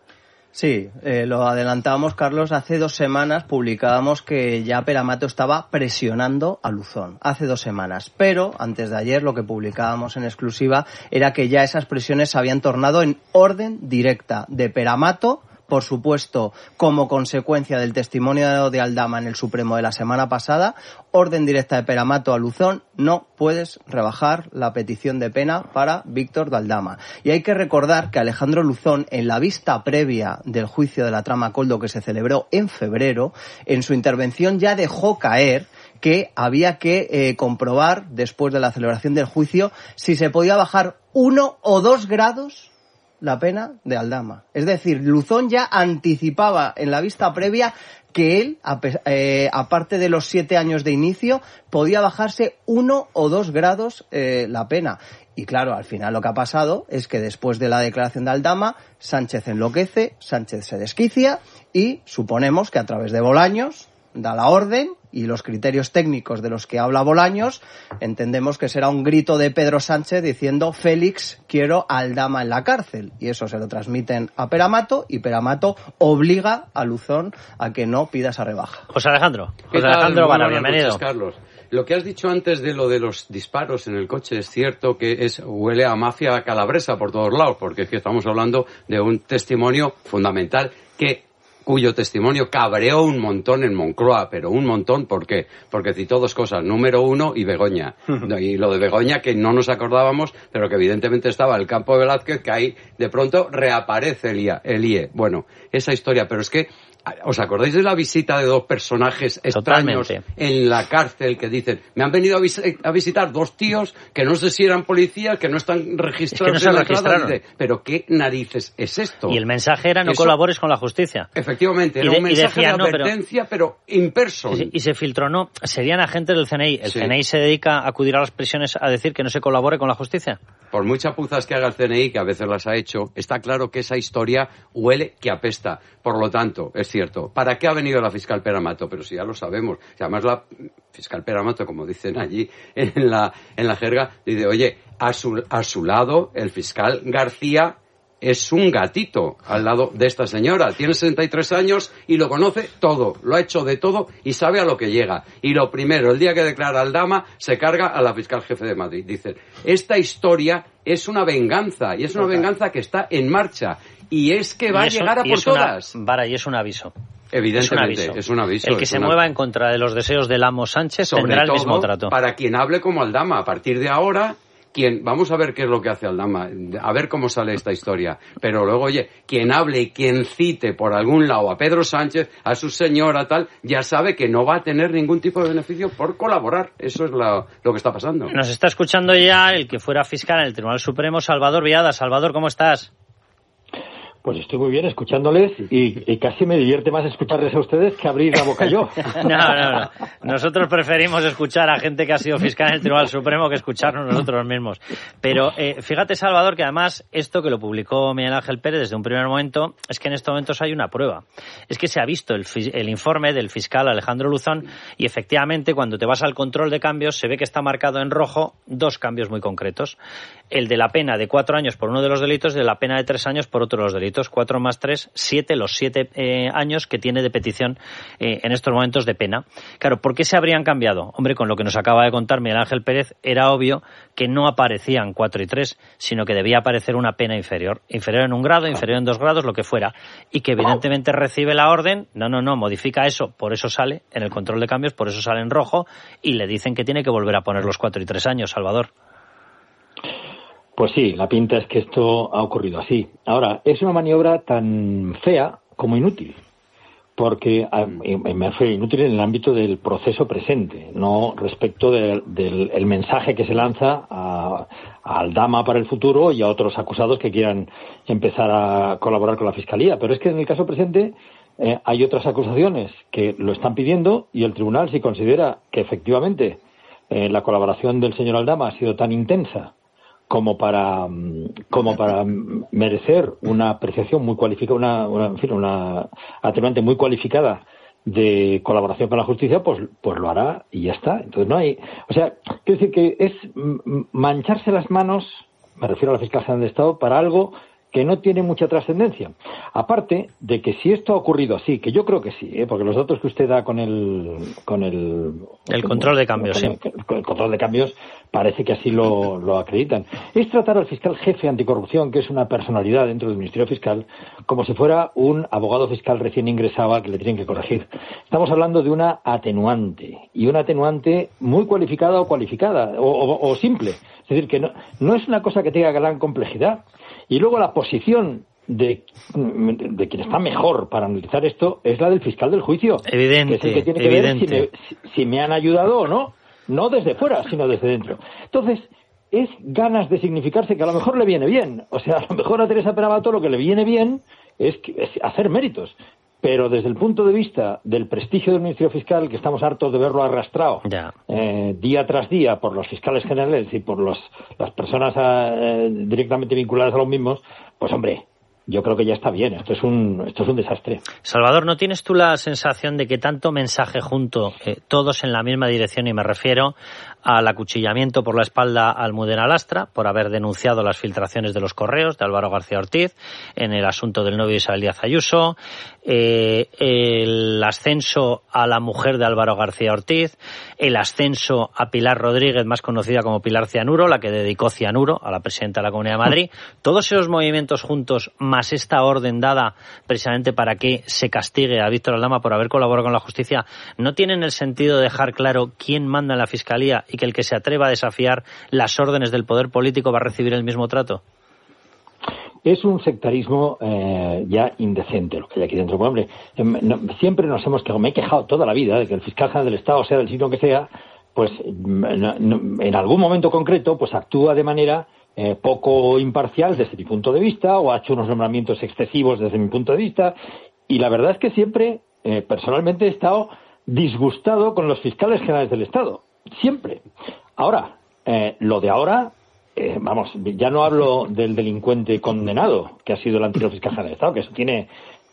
Sí, lo adelantábamos, Carlos. Hace 2 semanas publicábamos que ya Pere-Amato estaba presionando a Luzón. Hace 2 semanas. Pero antes de ayer lo que publicábamos en exclusiva era que ya esas presiones se habían tornado en orden directa de Pere-Amato, por supuesto, como consecuencia del testimonio de Aldama en el Supremo de la semana pasada. Orden directa de Pere-Amato a Luzón: no puedes rebajar la petición de pena para Víctor de Aldama. Y hay que recordar que Alejandro Luzón, en la vista previa del juicio de la trama Koldo que se celebró en febrero, en su intervención ya dejó caer que había que comprobar, después de la celebración del juicio, si se podía bajar 1 o 2 grados la pena de Aldama. Es decir, Luzón ya anticipaba en la vista previa que él, aparte de los 7 años de inicio, podía bajarse 1 o 2 grados la pena. Y claro, al final lo que ha pasado es que después de la declaración de Aldama, Sánchez enloquece, Sánchez se desquicia y suponemos que a través de Bolaños da la orden, y los criterios técnicos de los que habla Bolaños, entendemos que será un grito de Pedro Sánchez diciendo: Félix, quiero a Aldama en la cárcel. Y eso se lo transmiten a Pere-Amato, y Pere-Amato obliga a Luzón a que no pida esa rebaja. José Alejandro Vara, bienvenido. Carlos. Lo que has dicho antes de lo de los disparos en el coche es cierto que huele a mafia calabresa por todos lados, porque es que estamos hablando de un testimonio fundamental cuyo testimonio cabreó un montón en Moncloa, pero un montón, ¿por qué? Porque citó 2 cosas: número 1 y Begoña. Y lo de Begoña, que no nos acordábamos, pero que evidentemente estaba el campo de Velázquez, que ahí de pronto reaparece el IE. Bueno, esa historia, pero es que ¿os acordáis de la visita de 2 personajes extraños en la cárcel que dicen: me han venido a visitar 2 tíos que no sé si eran policías, que no están registrados en la entrada? Pero ¿qué narices es esto? Y el mensaje era: no colabores con la justicia. Efectivamente, era un mensaje de advertencia, pero in person. Y se filtró: no, serían agentes del CNI. ¿El CNI se dedica a acudir a las prisiones a decir que no se colabore con la justicia? Por muchas chapuzas que haga el CNI, que a veces las ha hecho, está claro que esa historia huele que apesta. Por lo tanto, es cierto. ¿Para qué ha venido la fiscal Pere-Amato? Pero si ya lo sabemos. Además, la fiscal Pere-Amato, como dicen allí en la jerga, dice: oye, a su lado el fiscal García es un gatito al lado de esta señora. Tiene 63 años y lo conoce todo, lo ha hecho de todo y sabe a lo que llega. Y lo primero, el día que declara Aldama, se carga a la fiscal jefe de Madrid. Dice: esta historia es una venganza, y es una venganza que está en marcha, y es que va a llegar a por todas. Vara, y es un aviso. Evidentemente, es un aviso. El que se mueva en contra de los deseos del amo Sánchez tendrá el mismo trato. Para quien hable como Aldama, a partir de ahora, vamos a ver qué es lo que hace Aldama, a ver cómo sale esta historia. Pero luego, oye, quien hable y quien cite por algún lado a Pedro Sánchez, a su señora, tal, ya sabe que no va a tener ningún tipo de beneficio por colaborar. Eso es lo que está pasando. Nos está escuchando ya el que fuera fiscal en el Tribunal Supremo, Salvador Viada. Salvador, ¿cómo estás? Pues estoy muy bien escuchándoles y casi me divierte más escucharles a ustedes que abrir la boca yo. No. Nosotros preferimos escuchar a gente que ha sido fiscal en el Tribunal Supremo que escucharnos nosotros mismos. Pero fíjate, Salvador, que además esto que lo publicó Miguel Ángel Pérez desde un primer momento, es que en estos momentos hay una prueba. Es que se ha visto el informe del fiscal Alejandro Luzón y efectivamente cuando te vas al control de cambios se ve que está marcado en rojo 2 cambios muy concretos. El de la pena de 4 años por uno de los delitos y de la pena de 3 años por otro de los delitos. méritos, 4 más 3, 7, los 7 años que tiene de petición en estos momentos de pena. Claro, ¿por qué se habrían cambiado? Hombre, con lo que nos acaba de contar Miguel Ángel Pérez, era obvio que no aparecían 4 y 3, sino que debía aparecer una pena inferior en 1 grado, inferior en 2 grados, lo que fuera, y que evidentemente recibe la orden, no, modifica eso, por eso sale en el control de cambios, por eso sale en rojo, y le dicen que tiene que volver a poner los 4 y 3 años, Salvador. Pues sí, la pinta es que esto ha ocurrido así. Ahora, es una maniobra tan fea como inútil, porque me refiero inútil en el ámbito del proceso presente, no respecto del mensaje que se lanza a Aldama para el futuro y a otros acusados que quieran empezar a colaborar con la Fiscalía. Pero es que en el caso presente hay otras acusaciones que lo están pidiendo y el tribunal, si considera que efectivamente la colaboración del señor Aldama ha sido tan intensa como para merecer una apreciación muy cualificada, una atenuante muy cualificada de colaboración con la justicia, pues lo hará y ya está. Entonces no hay, o sea, quiero decir que es mancharse las manos, me refiero a la Fiscalía General de Estado, para algo que no tiene mucha trascendencia. Aparte de que si esto ha ocurrido así, que yo creo que sí, porque los datos que usted da con el control de cambios, sí. Con el control de cambios parece que así lo acreditan. Es tratar al fiscal jefe anticorrupción, que es una personalidad dentro del Ministerio Fiscal, como si fuera un abogado fiscal recién ingresado que le tienen que corregir. Estamos hablando de una atenuante, y una atenuante muy cualificada o cualificada, o simple. Es decir, que no es una cosa que tenga gran complejidad. Y luego la posición de quien está mejor para analizar esto es la del fiscal del juicio. Evidente, que es el que tiene que ver si me han ayudado o no. No desde fuera, sino desde dentro. Entonces, es ganas de significarse que a lo mejor le viene bien. O sea, a lo mejor a Teresa Penamato lo que le viene bien es hacer méritos. Pero desde el punto de vista del prestigio del Ministerio Fiscal, que estamos hartos de verlo arrastrado día tras día por los fiscales generales y por las personas directamente vinculadas a los mismos, pues hombre, yo creo que ya está bien. Esto es un desastre. Salvador, ¿no tienes tú la sensación de que tanto mensaje junto, todos en la misma dirección, y me refiero al acuchillamiento por la espalda a Almudena Lastra por haber denunciado las filtraciones de los correos de Álvaro García Ortiz en el asunto del novio de Isabel Díaz Ayuso, el ascenso a la mujer de Álvaro García Ortiz, el ascenso a Pilar Rodríguez, más conocida como Pilar Cianuro, la que dedicó cianuro a la presidenta de la Comunidad de Madrid? Todos esos movimientos juntos, más esta orden dada precisamente para que se castigue a Víctor Aldama por haber colaborado con la justicia, ¿no tienen el sentido de dejar claro quién manda en la Fiscalía y que el que se atreva a desafiar las órdenes del poder político va a recibir el mismo trato? Es un sectarismo ya indecente lo que hay aquí dentro. Pues, hombre, siempre nos hemos quejado, me he quejado toda la vida de que el fiscal general del Estado, sea del signo que sea, pues en algún momento concreto pues actúa de manera poco imparcial desde mi punto de vista, o ha hecho unos nombramientos excesivos desde mi punto de vista, y la verdad es que siempre, personalmente, he estado disgustado con los fiscales generales del Estado. Siempre. Ahora, lo de ahora, vamos, ya no hablo del delincuente condenado, que ha sido el anterior fiscal general del Estado, que eso tiene...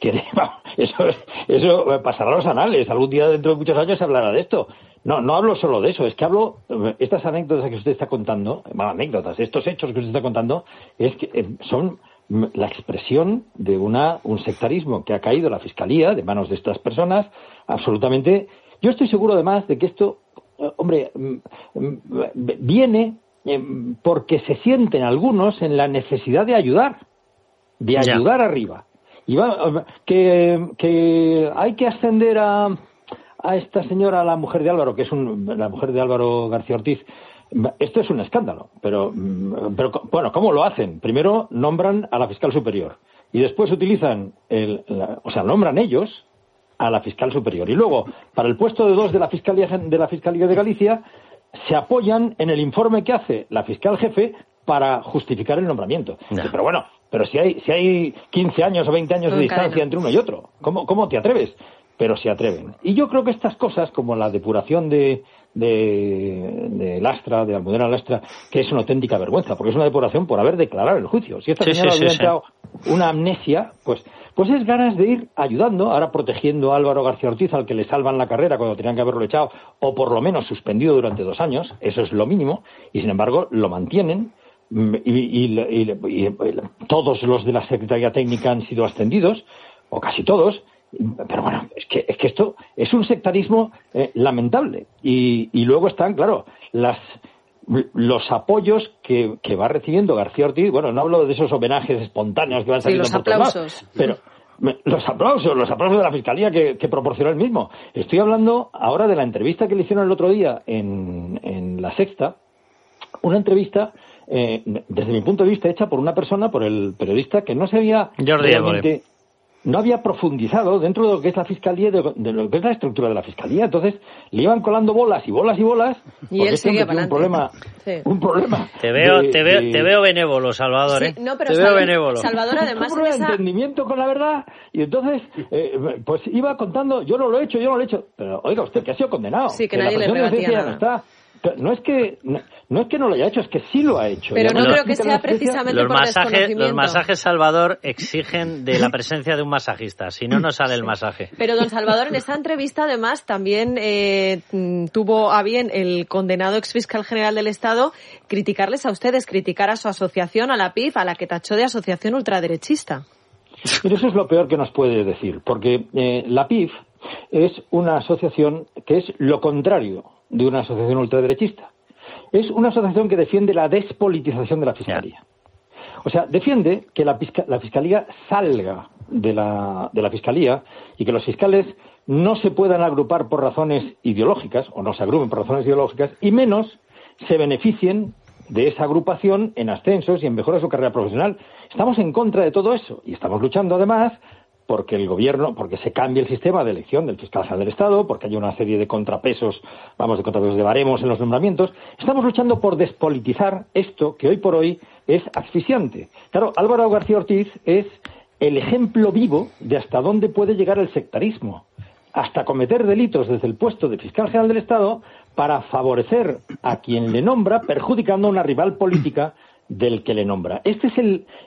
Eso pasará a los anales. Algún día dentro de muchos años se hablará de esto. No hablo solo de eso, es que hablo, estas anécdotas que usted está contando, estos hechos que usted está contando, es que son la expresión de un sectarismo que ha caído la Fiscalía de manos de estas personas, absolutamente. Yo estoy seguro además de que esto, hombre, viene porque se sienten algunos en la necesidad de ayudar arriba. Y que hay que ascender a esta señora, la mujer de Álvaro, que es la mujer de Álvaro García Ortiz. Esto es un escándalo, pero bueno, ¿cómo lo hacen? Primero nombran a la fiscal superior y después utilizan nombran ellos a la fiscal superior, y luego para el puesto de 2 de la Fiscalía de Galicia se apoyan en el informe que hace la fiscal jefe para justificar el nombramiento. No. Pero bueno, si hay 15 años o 20 años de distancia entre uno y otro, ¿cómo te atreves? Pero se atreven. Y yo creo que estas cosas, como la depuración de Lastra, de Almudena Lastra, que es una auténtica vergüenza, porque es una depuración por haber declarado el juicio. Si esta señora hubiera entrado una amnesia, pues es ganas de ir ayudando, ahora protegiendo a Álvaro García Ortiz, al que le salvan la carrera cuando tenían que haberlo echado, o por lo menos suspendido durante 2 años, eso es lo mínimo, y sin embargo lo mantienen, y todos los de la Secretaría Técnica han sido ascendidos, o casi todos. Pero bueno, es que esto es un sectarismo lamentable. Y luego están, claro, los apoyos que va recibiendo García Ortiz. Bueno, no hablo de esos homenajes espontáneos que van saliendo por todos lados, pero los aplausos de la Fiscalía que proporcionó él mismo. Estoy hablando ahora de la entrevista que le hicieron el otro día en La Sexta, una entrevista desde mi punto de vista hecha por una persona, por el periodista, que no se había realmente... No había profundizado dentro de lo que es la Fiscalía, de lo que es la estructura de la Fiscalía. Entonces, le iban colando bolas y bolas y bolas. Y él sigue para un problema. Te veo benévolo, Salvador, ¿eh? Sí, no, pero te veo benévolo. Salvador, además, un entendimiento con la verdad. Y entonces, pues iba contando, yo no lo he hecho. Pero, oiga, usted que ha sido condenado. Sí, que nadie le rebatía nada. No es que no lo haya hecho, es que sí lo ha hecho. Pero no creo que sea precisamente por desconocimiento. Los masajes, Salvador, exigen de la presencia de un masajista, si no, no sale el masaje. Pero, don Salvador, en esa entrevista, además, también tuvo a bien el condenado exfiscal general del Estado criticarles a ustedes, criticar a su asociación, a la PIF, a la que tachó de asociación ultraderechista. Pero eso es lo peor que nos puede decir, porque la PIF es una asociación que es lo contrario de una asociación ultraderechista. Es una asociación que defiende la despolitización de la Fiscalía. O sea, defiende que la Fiscalía salga de la Fiscalía y que los fiscales no se puedan agrupar por razones ideológicas, o no se agrupen por razones ideológicas, y menos se beneficien de esa agrupación en ascensos y en mejora de su carrera profesional. Estamos en contra de todo eso y estamos luchando además porque el gobierno, porque se cambie el sistema de elección del fiscal general del Estado, porque hay una serie de contrapesos de baremos en los nombramientos. Estamos luchando por despolitizar esto que hoy por hoy es asfixiante. Claro, Álvaro García Ortiz es el ejemplo vivo de hasta dónde puede llegar el sectarismo, hasta cometer delitos desde el puesto de fiscal general del Estado para favorecer a quien le nombra, perjudicando a una rival política del que le nombra. Este es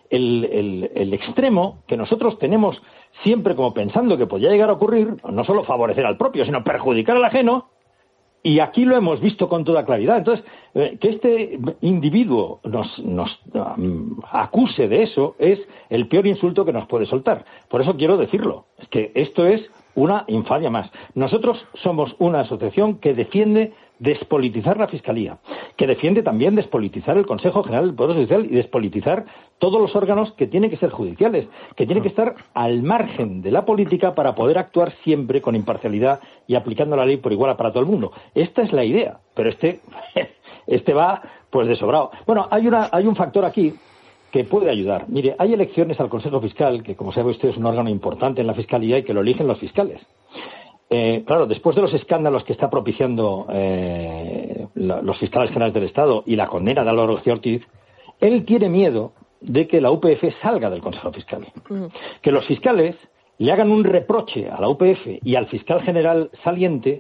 el extremo que nosotros tenemos siempre como pensando que podría llegar a ocurrir, no solo favorecer al propio, sino perjudicar al ajeno, y aquí lo hemos visto con toda claridad. Entonces, que este individuo nos acuse de eso es el peor insulto que nos puede soltar. Por eso quiero decirlo, es que esto es una infamia más. Nosotros somos una asociación que defiende despolitizar la Fiscalía, que defiende también despolitizar el Consejo General del Poder Judicial y despolitizar todos los órganos que tienen que ser judiciales, que tienen que estar al margen de la política para poder actuar siempre con imparcialidad y aplicando la ley por igual para todo el mundo. Esta es la idea, pero este va pues de sobrado. Bueno, hay un factor aquí que puede ayudar. Mire, hay elecciones al Consejo Fiscal, que como sabe usted es un órgano importante en la Fiscalía y que lo eligen los fiscales. Claro, después de los escándalos que está propiciando los fiscales generales del Estado y la condena de Álvaro García Ortiz, él tiene miedo de que la UPF salga del Consejo Fiscal. Que los fiscales le hagan un reproche a la UPF y al fiscal general saliente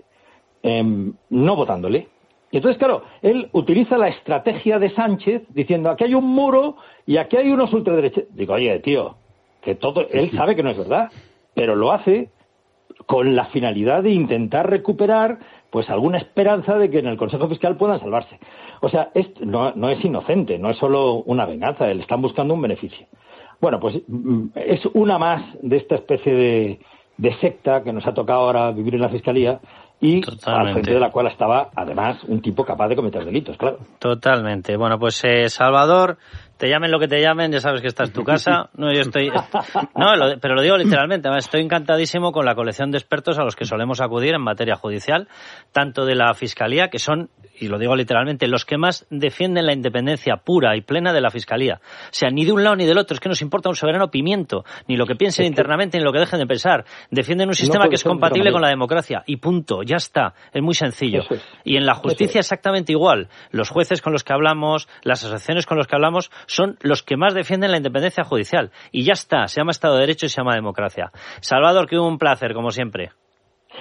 no votándole. Y entonces, claro, él utiliza la estrategia de Sánchez diciendo aquí hay un muro y aquí hay unos ultraderechos. Digo, oye, tío, que todo él sabe que no es verdad, pero lo hace con la finalidad de intentar recuperar pues alguna esperanza de que en el Consejo Fiscal puedan salvarse. O sea, no es inocente, no es solo una venganza, le están buscando un beneficio. Bueno, pues es una más de esta especie de secta que nos ha tocado ahora vivir en la Fiscalía y al frente de la cual estaba, además, un tipo capaz de cometer delitos, claro. Totalmente. Bueno, pues Salvador, te llamen lo que te llamen, ya sabes que esta es tu casa. No, yo estoy... pero lo digo literalmente. Estoy encantadísimo con la colección de expertos a los que solemos acudir en materia judicial, tanto de la Fiscalía, que son, y lo digo literalmente, los que más defienden la independencia pura y plena de la Fiscalía. O sea, ni de un lado ni del otro. Es que nos importa un soberano pimiento, ni lo que piensen internamente, ni lo que dejen de pensar. Defienden un sistema que es compatible con la democracia. Y punto. Ya está. Es muy sencillo. Y en la justicia exactamente igual. Los jueces con los que hablamos, las asociaciones con los que hablamos, son los que más defienden la independencia judicial. Y ya está. Se llama Estado de Derecho y se llama democracia. Salvador, que un placer, como siempre.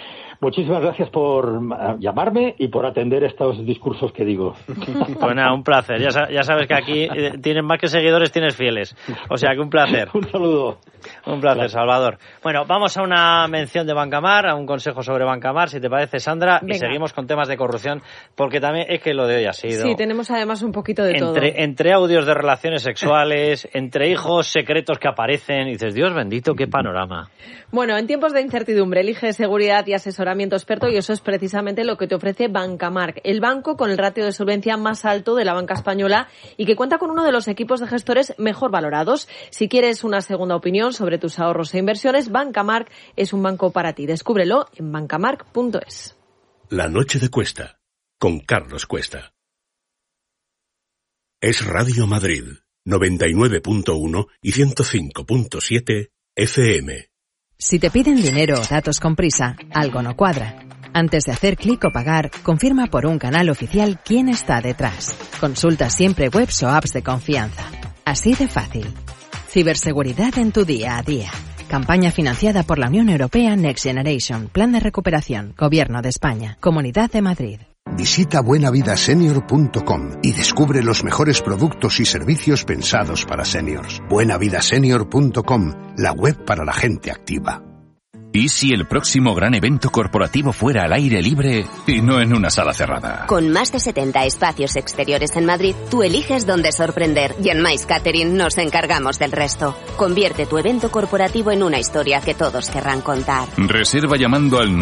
Muchísimas gracias por llamarme y por atender estos discursos que digo. Pues nada, un placer. Ya sabes que aquí tienes más que seguidores, tienes fieles. O sea que un placer. Un saludo. Un placer, Salvador. Bueno, vamos a una mención de Bancamar, a un consejo sobre Bancamar, si te parece, Sandra. Venga. Y seguimos con temas de corrupción, porque también es que lo de hoy ha sido... Sí, tenemos además un poquito de todo. Entre audios de relaciones sexuales, entre hijos secretos que aparecen, y dices, Dios bendito, qué panorama. Bueno, en tiempos de incertidumbre, elige seguridad y asesoramiento experto, y eso es precisamente lo que te ofrece Bancamark, el banco con el ratio de solvencia más alto de la banca española y que cuenta con uno de los equipos de gestores mejor valorados. Si quieres una segunda opinión sobre tus ahorros e inversiones, Bancamark es un banco para ti. Descúbrelo en bancamark.es. La noche de Cuesta, con Carlos Cuesta. Es Radio Madrid, 99.1 y 105.7 FM. Si te piden dinero o datos con prisa, algo no cuadra. Antes de hacer clic o pagar, confirma por un canal oficial quién está detrás. Consulta siempre webs o apps de confianza. Así de fácil. Ciberseguridad en tu día a día. Campaña financiada por la Unión Europea Next Generation. Plan de recuperación. Gobierno de España. Comunidad de Madrid. Visita buenavidasenior.com y descubre los mejores productos y servicios pensados para seniors. buenavidasenior.com, la web para la gente activa. ¿Y si el próximo gran evento corporativo fuera al aire libre y no en una sala cerrada? Con más de 70 espacios exteriores en Madrid, tú eliges dónde sorprender y en Mais Catering nos encargamos del resto. Convierte tu evento corporativo en una historia que todos querrán contar. Reserva llamando al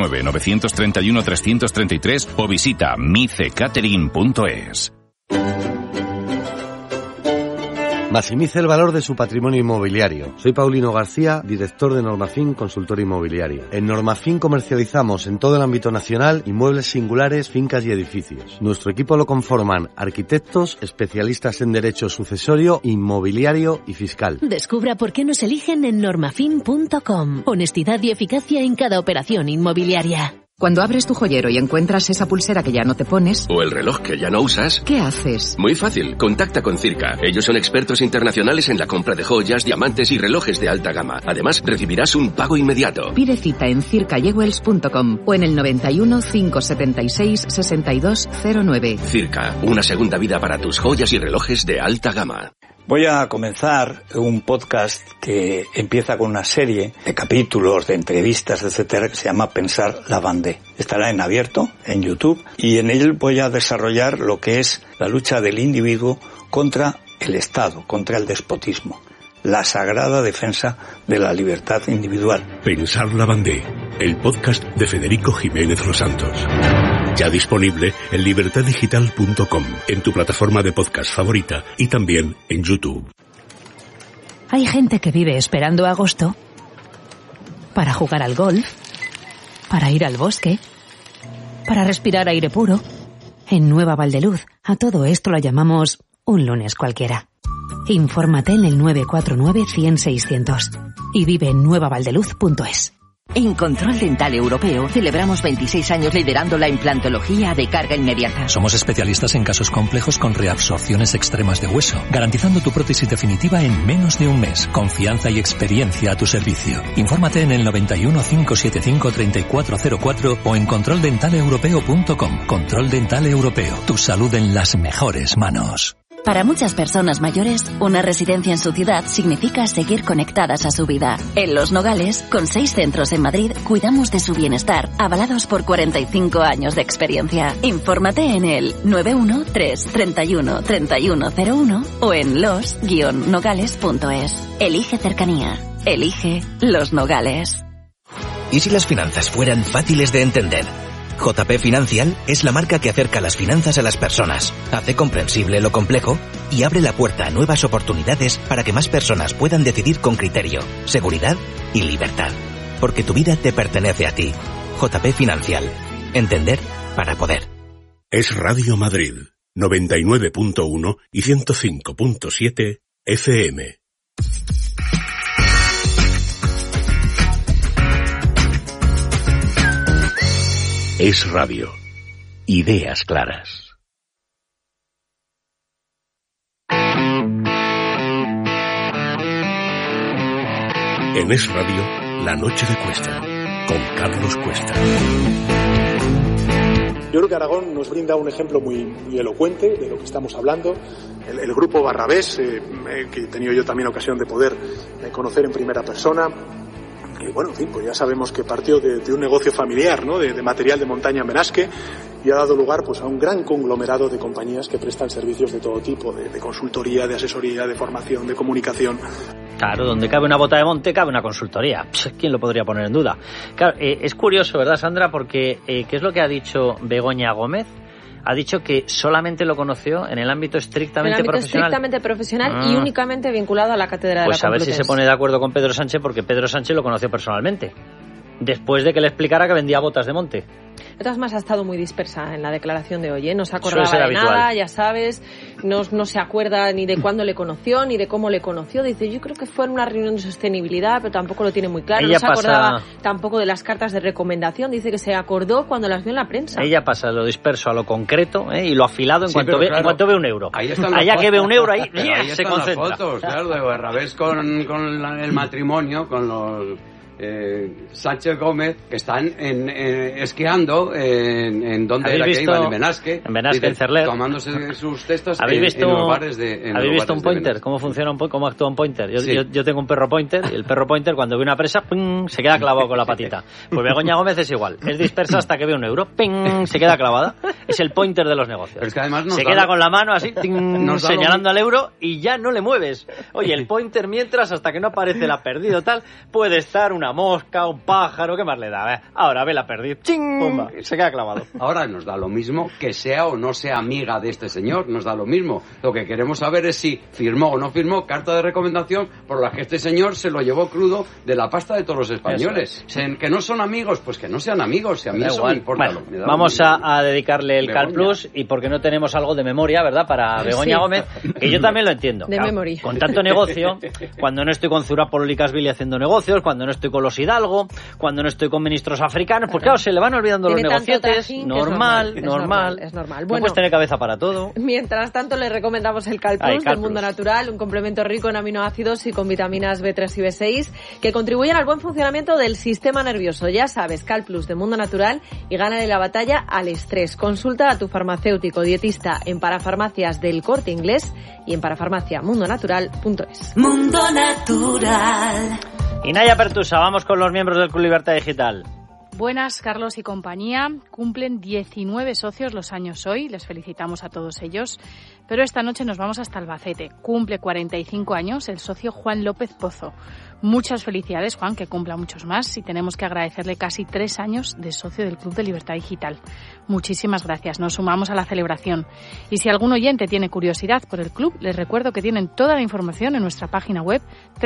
919-931-333 o visita micecatering.es. Maximice el valor de su patrimonio inmobiliario. Soy Paulino García, director de Normafin Consultora Inmobiliaria. En Normafin comercializamos en todo el ámbito nacional inmuebles singulares, fincas y edificios. Nuestro equipo lo conforman arquitectos, especialistas en derecho sucesorio, inmobiliario y fiscal. Descubra por qué nos eligen en normafin.com. Honestidad y eficacia en cada operación inmobiliaria. Cuando abres tu joyero y encuentras esa pulsera que ya no te pones... o el reloj que ya no usas... ¿qué haces? Muy fácil, contacta con Circa. Ellos son expertos internacionales en la compra de joyas, diamantes y relojes de alta gama. Además, recibirás un pago inmediato. Pide cita en circajewels.com o en el 91 576 6209. Circa, una segunda vida para tus joyas y relojes de alta gama. Voy a comenzar un podcast que empieza con una serie de capítulos, de entrevistas, etcétera, que se llama Pensar la Vendée. Estará en abierto, en YouTube, y en él voy a desarrollar lo que es la lucha del individuo contra el Estado, contra el despotismo. La sagrada defensa de la libertad individual. Pensar la Vendée, el podcast de Federico Jiménez Los Santos. Ya disponible en libertaddigital.com, en tu plataforma de podcast favorita y también en YouTube. Hay gente que vive esperando agosto para jugar al golf, para ir al bosque, para respirar aire puro. En Nueva Valdeluz, a todo esto lo llamamos un lunes cualquiera. Infórmate en el 949-100-600 y vive en nuevavaldeluz.es. En Control Dental Europeo celebramos 26 años liderando la implantología de carga inmediata. Somos especialistas en casos complejos con reabsorciones extremas de hueso, garantizando tu prótesis definitiva en menos de un mes. Confianza y experiencia a tu servicio. Infórmate en el 91 575 3404 o en controldentaleuropeo.com. Control Dental Europeo. Tu salud en las mejores manos. Para muchas personas mayores, una residencia en su ciudad significa seguir conectadas a su vida. En Los Nogales, con 6 centros en Madrid, cuidamos de su bienestar, avalados por 45 años de experiencia. Infórmate en el 913 31 3101 o en los-nogales.es. Elige cercanía. Elige Los Nogales. ¿Y si las finanzas fueran fáciles de entender? JP Financial es la marca que acerca las finanzas a las personas, hace comprensible lo complejo y abre la puerta a nuevas oportunidades para que más personas puedan decidir con criterio, seguridad y libertad. Porque tu vida te pertenece a ti. JP Financial. Entender para poder. Es Radio Madrid, 99.1 y 105.7 FM. Es Radio. Ideas claras. En Es Radio, La Noche de Cuesta, con Carlos Cuesta. Yo creo que Aragón nos brinda un ejemplo muy elocuente de lo que estamos hablando. El grupo Barrabés, que he tenido yo también ocasión de poder conocer en primera persona, que bueno, en fin, pues ya sabemos que partió de un negocio familiar, ¿no? De material de montaña en Benasque, y ha dado lugar pues a un gran conglomerado de compañías que prestan servicios de todo tipo, de consultoría, de asesoría, de formación, de comunicación. Claro, donde cabe una bota de monte, cabe una consultoría. ¿Quién lo podría poner en duda? Claro, es curioso, ¿verdad, Sandra? Porque, ¿qué es lo que ha dicho Begoña Gómez? Ha dicho que solamente lo conoció en el ámbito estrictamente profesional. Y únicamente vinculado a la cátedra de la Complutense. Pues a ver si se pone de acuerdo con Pedro Sánchez, porque Pedro Sánchez lo conoció personalmente, después de que le explicara que vendía botas de monte. De todas maneras, ha estado muy dispersa en la declaración de hoy, ¿eh? No se acordaba de nada, ya sabes, no se acuerda ni de cuándo le conoció, ni de cómo le conoció. Dice, yo creo que fue en una reunión de sostenibilidad, pero tampoco lo tiene muy claro. No se acordaba tampoco de las cartas de recomendación. Dice que se acordó cuando las vio en la prensa. Ella pasa lo disperso a lo concreto, y lo afilado en cuanto ve un euro. Allá que ve un euro, ahí se concentra. Las fotos, claro, de Barrabés con el matrimonio, con los... Sánchez Gómez, que están esquiando en donde era que iban, en Benasque, en Cerler, tomándose sus testas en los bares de... ¿Habéis visto un pointer? ¿Cómo funciona cómo actúa un pointer? Yo tengo un perro pointer, y el perro pointer cuando ve una presa, ¡ping!, se queda clavado con la patita. Pues Begoña Gómez es igual, es dispersa hasta que ve un euro, ¡ping!, se queda clavada. Es el pointer de los negocios. Pero es que además se queda con la mano así, señalando al euro, y ya no le mueves. Oye, el pointer mientras, hasta que no aparece la perdido tal, puede estar una mosca, un pájaro, ¿qué más le da? Ahora ve la perdiz, ¡ching!, pumba, se queda clavado. Ahora nos da lo mismo que sea o no sea amiga de este señor, nos da lo mismo. Lo que queremos saber es si firmó o no firmó carta de recomendación por la que este señor se lo llevó crudo de la pasta de todos los españoles. Que no son amigos, pues que no sean amigos, si a mí eso me importa. Bueno, vamos a dedicarle el Cal Plus, y porque no tenemos algo de memoria, ¿verdad?, para Begoña Gómez, que yo también lo entiendo. De memoria. Con tanto negocio, cuando no estoy con Zurapol y Casvili haciendo negocios, cuando no estoy con los Hidalgo, cuando no estoy con ministros africanos, pues claro, se le van olvidando los negocietes. Normal. Es normal. Bueno, no puedes tener cabeza para todo. Mientras tanto, le recomendamos el Cal Plus del Mundo Natural, un complemento rico en aminoácidos y con vitaminas B3 y B6 que contribuyen al buen funcionamiento del sistema nervioso. Ya sabes, Cal Plus de Mundo Natural, y gánale la batalla al estrés. Consulta a tu farmacéutico dietista en Parafarmacias del Corte Inglés y en parafarmaciamundonatural.es. Mundo Natural. Inaya Pertusa, vamos con los miembros del Club Libertad Digital. Buenas, Carlos y compañía. Cumplen 19 socios los años hoy. Les felicitamos a todos ellos. Pero esta noche nos vamos hasta Albacete. Cumple 45 años el socio Juan López Pozo. Muchas felicidades, Juan, que cumpla muchos más. Y tenemos que agradecerle casi 3 años de socio del Club de Libertad Digital. Muchísimas gracias. Nos sumamos a la celebración. Y si algún oyente tiene curiosidad por el club, les recuerdo que tienen toda la información en nuestra página web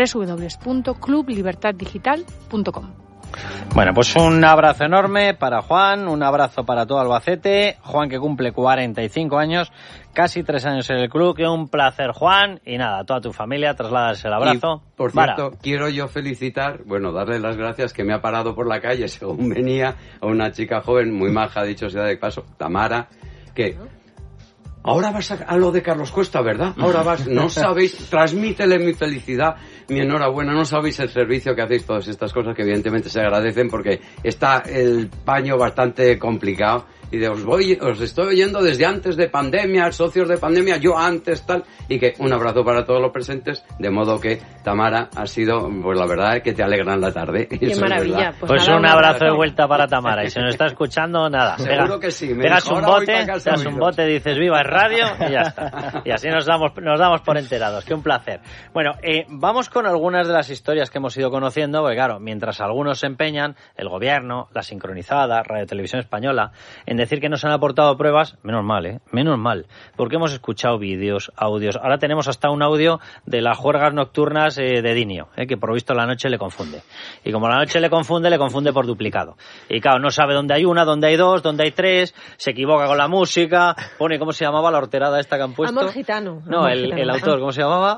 www.clublibertaddigital.com. Bueno, pues un abrazo enorme para Juan, un abrazo para todo Albacete. Juan, que cumple 45 años, casi 3 años en el club. Que un placer, Juan. Y nada, a toda tu familia, trasladas el abrazo. Y, por cierto, quiero yo felicitar, darle las gracias, que me ha parado por la calle según venía, a una chica joven, muy maja, dicho sea de paso, Tamara, que... Ahora vas a lo de Carlos Cuesta, ¿verdad? Ahora vas, no sabéis, transmítele mi felicidad, mi enhorabuena, no sabéis el servicio que hacéis, todas estas cosas que evidentemente se agradecen porque está el paño bastante complicado. Y os estoy oyendo desde antes de pandemia, socios de pandemia, yo antes, tal, y que un abrazo para todos los presentes, de modo que Tamara ha sido, pues la verdad, que te alegran la tarde. Qué maravilla. Pues un abrazo de vuelta para Tamara, y si nos está escuchando, nada. Seguro que sí. Pegas un bote, dices viva es radio, y ya está. Y así nos damos por enterados, que un placer. Bueno, vamos con algunas de las historias que hemos ido conociendo, porque claro, mientras algunos se empeñan, el gobierno, la sincronizada, Radio Televisión Española, en decir que nos han aportado pruebas, menos mal, porque hemos escuchado vídeos, audios. Ahora tenemos hasta un audio de las juergas nocturnas de Dinio, que por lo visto la noche le confunde. Y como la noche le confunde por duplicado. Y claro, no sabe dónde hay una, dónde hay dos, dónde hay tres, se equivoca con la música, pone, ¿cómo se llamaba la horterada esta que han puesto? Amor Gitano. No, el autor, ¿cómo se llamaba?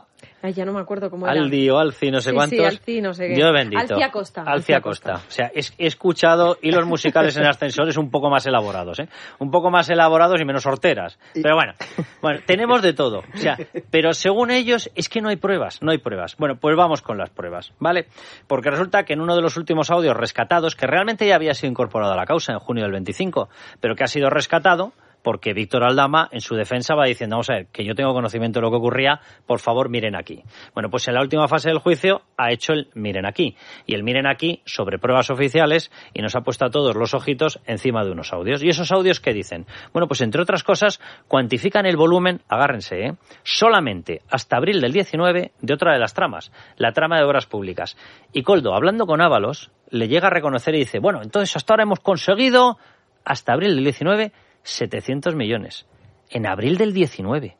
Ay, ya no me acuerdo cómo era. Aldi o Alci, no sé cuántos. Sí, Alci, no sé qué. Dios bendito. Alcia Costa. O sea, he escuchado hilos musicales en ascensores un poco más elaborados, ¿eh? Un poco más elaborados y menos horteras. Pero bueno, tenemos de todo. O sea, pero según ellos es que no hay pruebas. Bueno, pues vamos con las pruebas, ¿vale? Porque resulta que en uno de los últimos audios rescatados, que realmente ya había sido incorporado a la causa en junio del 25, pero que ha sido rescatado porque Víctor Aldama, en su defensa, va diciendo, vamos a ver, que yo tengo conocimiento de lo que ocurría, por favor, miren aquí. Bueno, pues en la última fase del juicio ha hecho el miren aquí. Y el miren aquí sobre pruebas oficiales y nos ha puesto a todos los ojitos encima de unos audios. ¿Y esos audios qué dicen? Bueno, pues entre otras cosas, cuantifican el volumen, agárrense, solamente hasta abril del 19 de otra de las tramas, la trama de obras públicas. Y Koldo, hablando con Ábalos, le llega a reconocer y dice, bueno, entonces hasta ahora hemos conseguido, hasta abril del 19, 700 millones. En abril del 19.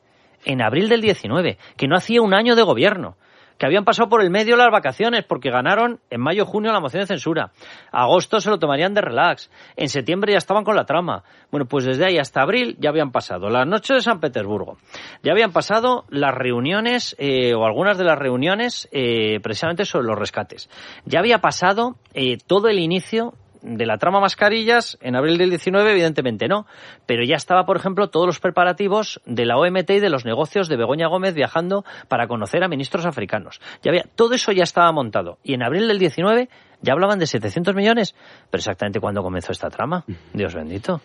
Que no hacía un año de gobierno. Que habían pasado por el medio las vacaciones porque ganaron en mayo-junio la moción de censura. Agosto se lo tomarían de relax. En septiembre ya estaban con la trama. Bueno, pues desde ahí hasta abril ya habían pasado las noches de San Petersburgo. Ya habían pasado las reuniones, o algunas de las reuniones, precisamente sobre los rescates. Ya había pasado todo el inicio de la trama mascarillas. En abril del 19 evidentemente no, pero ya estaba, por ejemplo, todos los preparativos de la OMT y de los negocios de Begoña Gómez viajando para conocer a ministros africanos. Todo eso ya estaba montado, y en abril del 19 ya hablaban de 700 millones, pero exactamente cuándo comenzó esta trama, Dios bendito.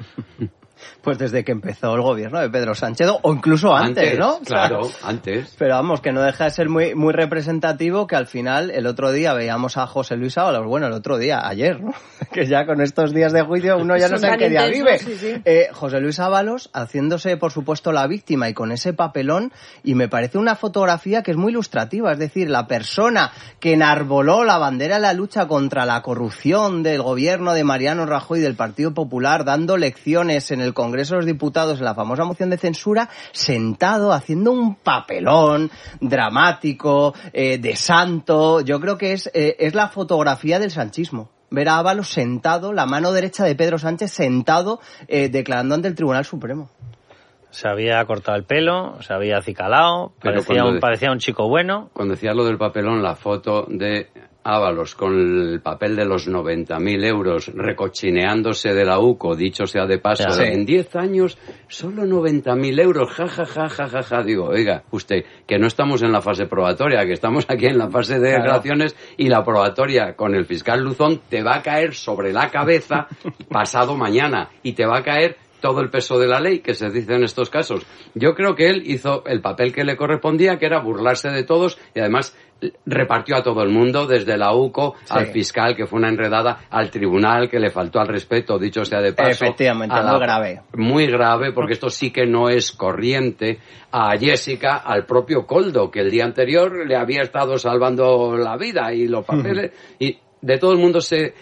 Pues desde que empezó el gobierno de Pedro Sánchez, o incluso antes, ¿no? Claro, antes. Pero vamos, que no deja de ser muy, muy representativo que al final, el otro día veíamos a José Luis Ábalos, bueno, el otro día, ayer, ¿no? Que ya con estos días de juicio uno ya no sabe en qué día vive. Sí. José Luis Ábalos haciéndose, por supuesto, la víctima y con ese papelón, y me parece una fotografía que es muy ilustrativa, es decir, la persona que enarboló la bandera de la lucha contra la corrupción del gobierno de Mariano Rajoy y del Partido Popular, dando lecciones en el Congreso de los Diputados en la famosa moción de censura, sentado haciendo un papelón dramático, de santo. Yo creo que es la fotografía del sanchismo. Ver a Ábalos sentado, la mano derecha de Pedro Sánchez sentado, declarando ante el Tribunal Supremo. Se había cortado el pelo, se había acicalado, parecía un chico bueno. Cuando decías lo del papelón, la foto de Ábalos con el papel de los 90.000 euros recochineándose de la UCO, dicho sea de paso, en 10 años solo 90.000 euros, ja. Digo, oiga, usted, que no estamos en la fase probatoria, que estamos aquí en la fase de declaraciones, y la probatoria con el fiscal Luzón te va a caer sobre la cabeza pasado mañana, y te va a caer todo el peso de la ley, que se dice en estos casos. Yo creo que él hizo el papel que le correspondía, que era burlarse de todos, y además repartió a todo el mundo, desde la UCO al fiscal, que fue una enredada, al tribunal, que le faltó al respeto, dicho sea de paso. Efectivamente, muy grave. Muy grave, porque esto sí que no es corriente. A Jessica, al propio Koldo, que el día anterior le había estado salvando la vida, y los papeles, y de todo el mundo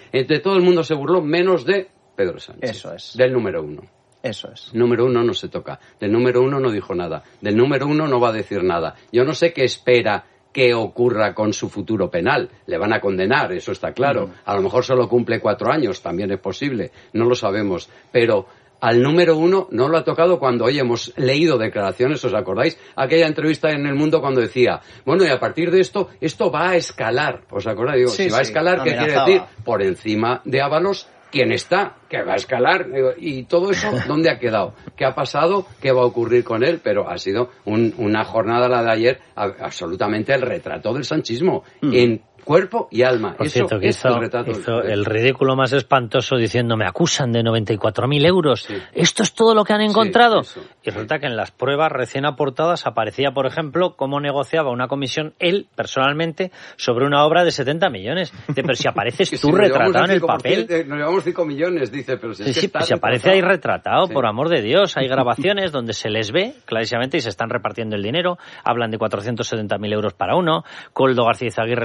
se burló, menos de Pedro Sánchez. Eso es. Del número uno. Eso es. Número uno no se toca. Del número uno no dijo nada. Del número uno no va a decir nada. Yo no sé qué espera que ocurra con su futuro penal. Le van a condenar, eso está claro. A lo mejor solo cumple 4 años, también es posible. No lo sabemos. Pero al número uno no lo ha tocado cuando hoy hemos leído declaraciones, ¿os acordáis? Aquella entrevista en El Mundo cuando decía, bueno, y a partir de esto va a escalar. ¿Os acordáis? Digo, si va a escalar, ¿qué quiere decir? Por encima de Ábalos, ¿quién está? Que va a escalar. Y todo eso, ¿dónde ha quedado? ¿Qué ha pasado? ¿Qué va a ocurrir con él? Pero ha sido una jornada, la de ayer, absolutamente el retrato del sanchismo. En cuerpo y alma. Por cierto, que hizo el ridículo más espantoso diciendo, me acusan de 94.000 euros. Sí. ¿Esto es todo lo que han encontrado? Sí, y resulta que en las pruebas recién aportadas aparecía, por ejemplo, cómo negociaba una comisión él, personalmente, sobre una obra de 70 millones. Dice, pero si apareces tú retratado en el papel. Nos llevamos 5 millones, dice, pero si es que pues si aparece ahí retratado, por amor de Dios. Hay grabaciones donde se les ve clarísimamente y se están repartiendo el dinero. Hablan de 470.000 euros para uno. Koldo García Izaguirre le echa la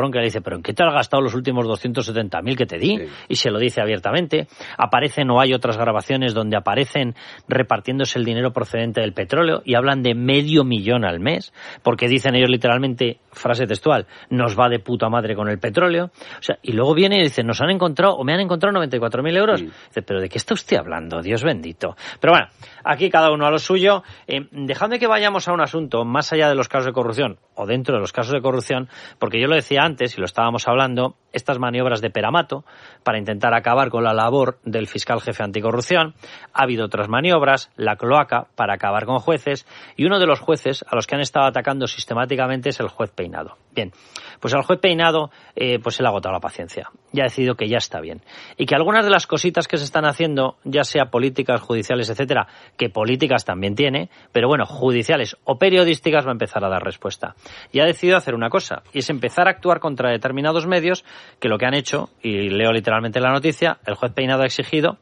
bronca, le dice, ¿pero en qué te has gastado los últimos 270.000 que te di? Sí. Y se lo dice abiertamente. Aparecen, o hay otras grabaciones donde aparecen repartiéndose el dinero procedente del petróleo y hablan de 500.000 al mes, porque dicen ellos literalmente, frase textual, nos va de puta madre con el petróleo. O sea, y luego viene y dice, nos han encontrado, o me han encontrado 94.000 euros. Sí. Dice, ¿pero de qué está usted hablando? Dios bendito. Pero bueno, aquí cada uno a lo suyo. Dejadme que vayamos a un asunto más allá de los casos de corrupción, o dentro de los casos de corrupción, porque yo lo decía antes, y lo estábamos hablando, estas maniobras de Peramato para intentar acabar con la labor del fiscal jefe anticorrupción. Ha habido otras maniobras, la cloaca para acabar con jueces, y uno de los jueces a los que han estado atacando sistemáticamente es el juez Peinado. Bien, pues al juez Peinado pues se le ha agotado la paciencia, ya ha decidido que ya está bien, y que algunas de las cositas que se están haciendo, ya sea políticas, judiciales, etcétera, que políticas también tiene, pero bueno, judiciales o periodísticas, va a empezar a dar respuesta. Y ha decidido hacer una cosa, y es empezar a actuar contra determinados medios que lo que han hecho, y leo literalmente la noticia, el juez Peinado ha exigido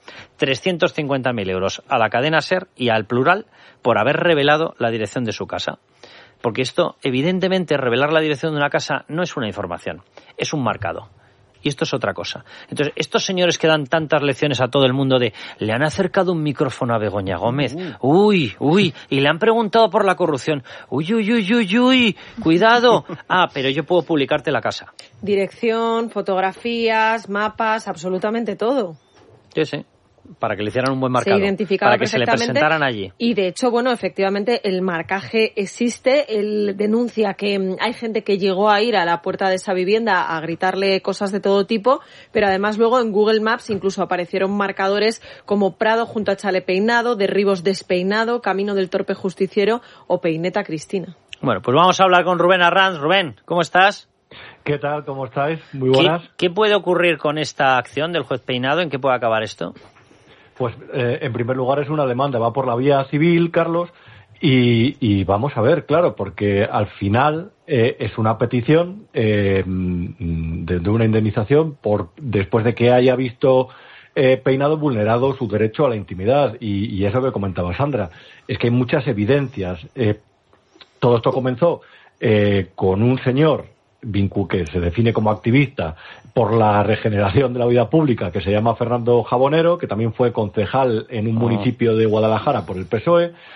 350.000 euros a la cadena SER y al Plural por haber revelado la dirección de su casa. Porque esto, evidentemente, revelar la dirección de una casa no es una información, es un marcado. Y esto es otra cosa. Entonces, estos señores que dan tantas lecciones a todo el mundo de le han acercado un micrófono a Begoña Gómez, uy, y le han preguntado por la corrupción, uy, cuidado, pero yo puedo publicarte la casa. Dirección, fotografías, mapas, absolutamente todo. Sí. Para que le hicieran un buen marcado, se identificaba para que se le presentaran allí. Y de hecho, bueno, efectivamente el marcaje existe. Él denuncia que hay gente que llegó a ir a la puerta de esa vivienda a gritarle cosas de todo tipo, pero además luego en Google Maps incluso aparecieron marcadores como Prado junto a Chale Peinado, Derribos Despeinado, Camino del Torpe Justiciero o Peineta Cristina. Bueno, pues vamos a hablar con Rubén Arranz. Rubén, ¿cómo estás? ¿Qué tal? ¿Cómo estáis? Muy buenas. ¿Qué puede ocurrir con esta acción del juez Peinado? ¿En qué puede acabar esto? Pues en primer lugar es una demanda, va por la vía civil, Carlos, y vamos a ver, claro, porque al final es una petición de una indemnización después de que haya visto Peinado vulnerado su derecho a la intimidad, y eso que comentaba Sandra, es que hay muchas evidencias. Todo esto comenzó con un señor que se define como activista por la regeneración de la vida pública, que se llama Fernando Jabonero, que también fue concejal en un municipio de Guadalajara por el PSOE.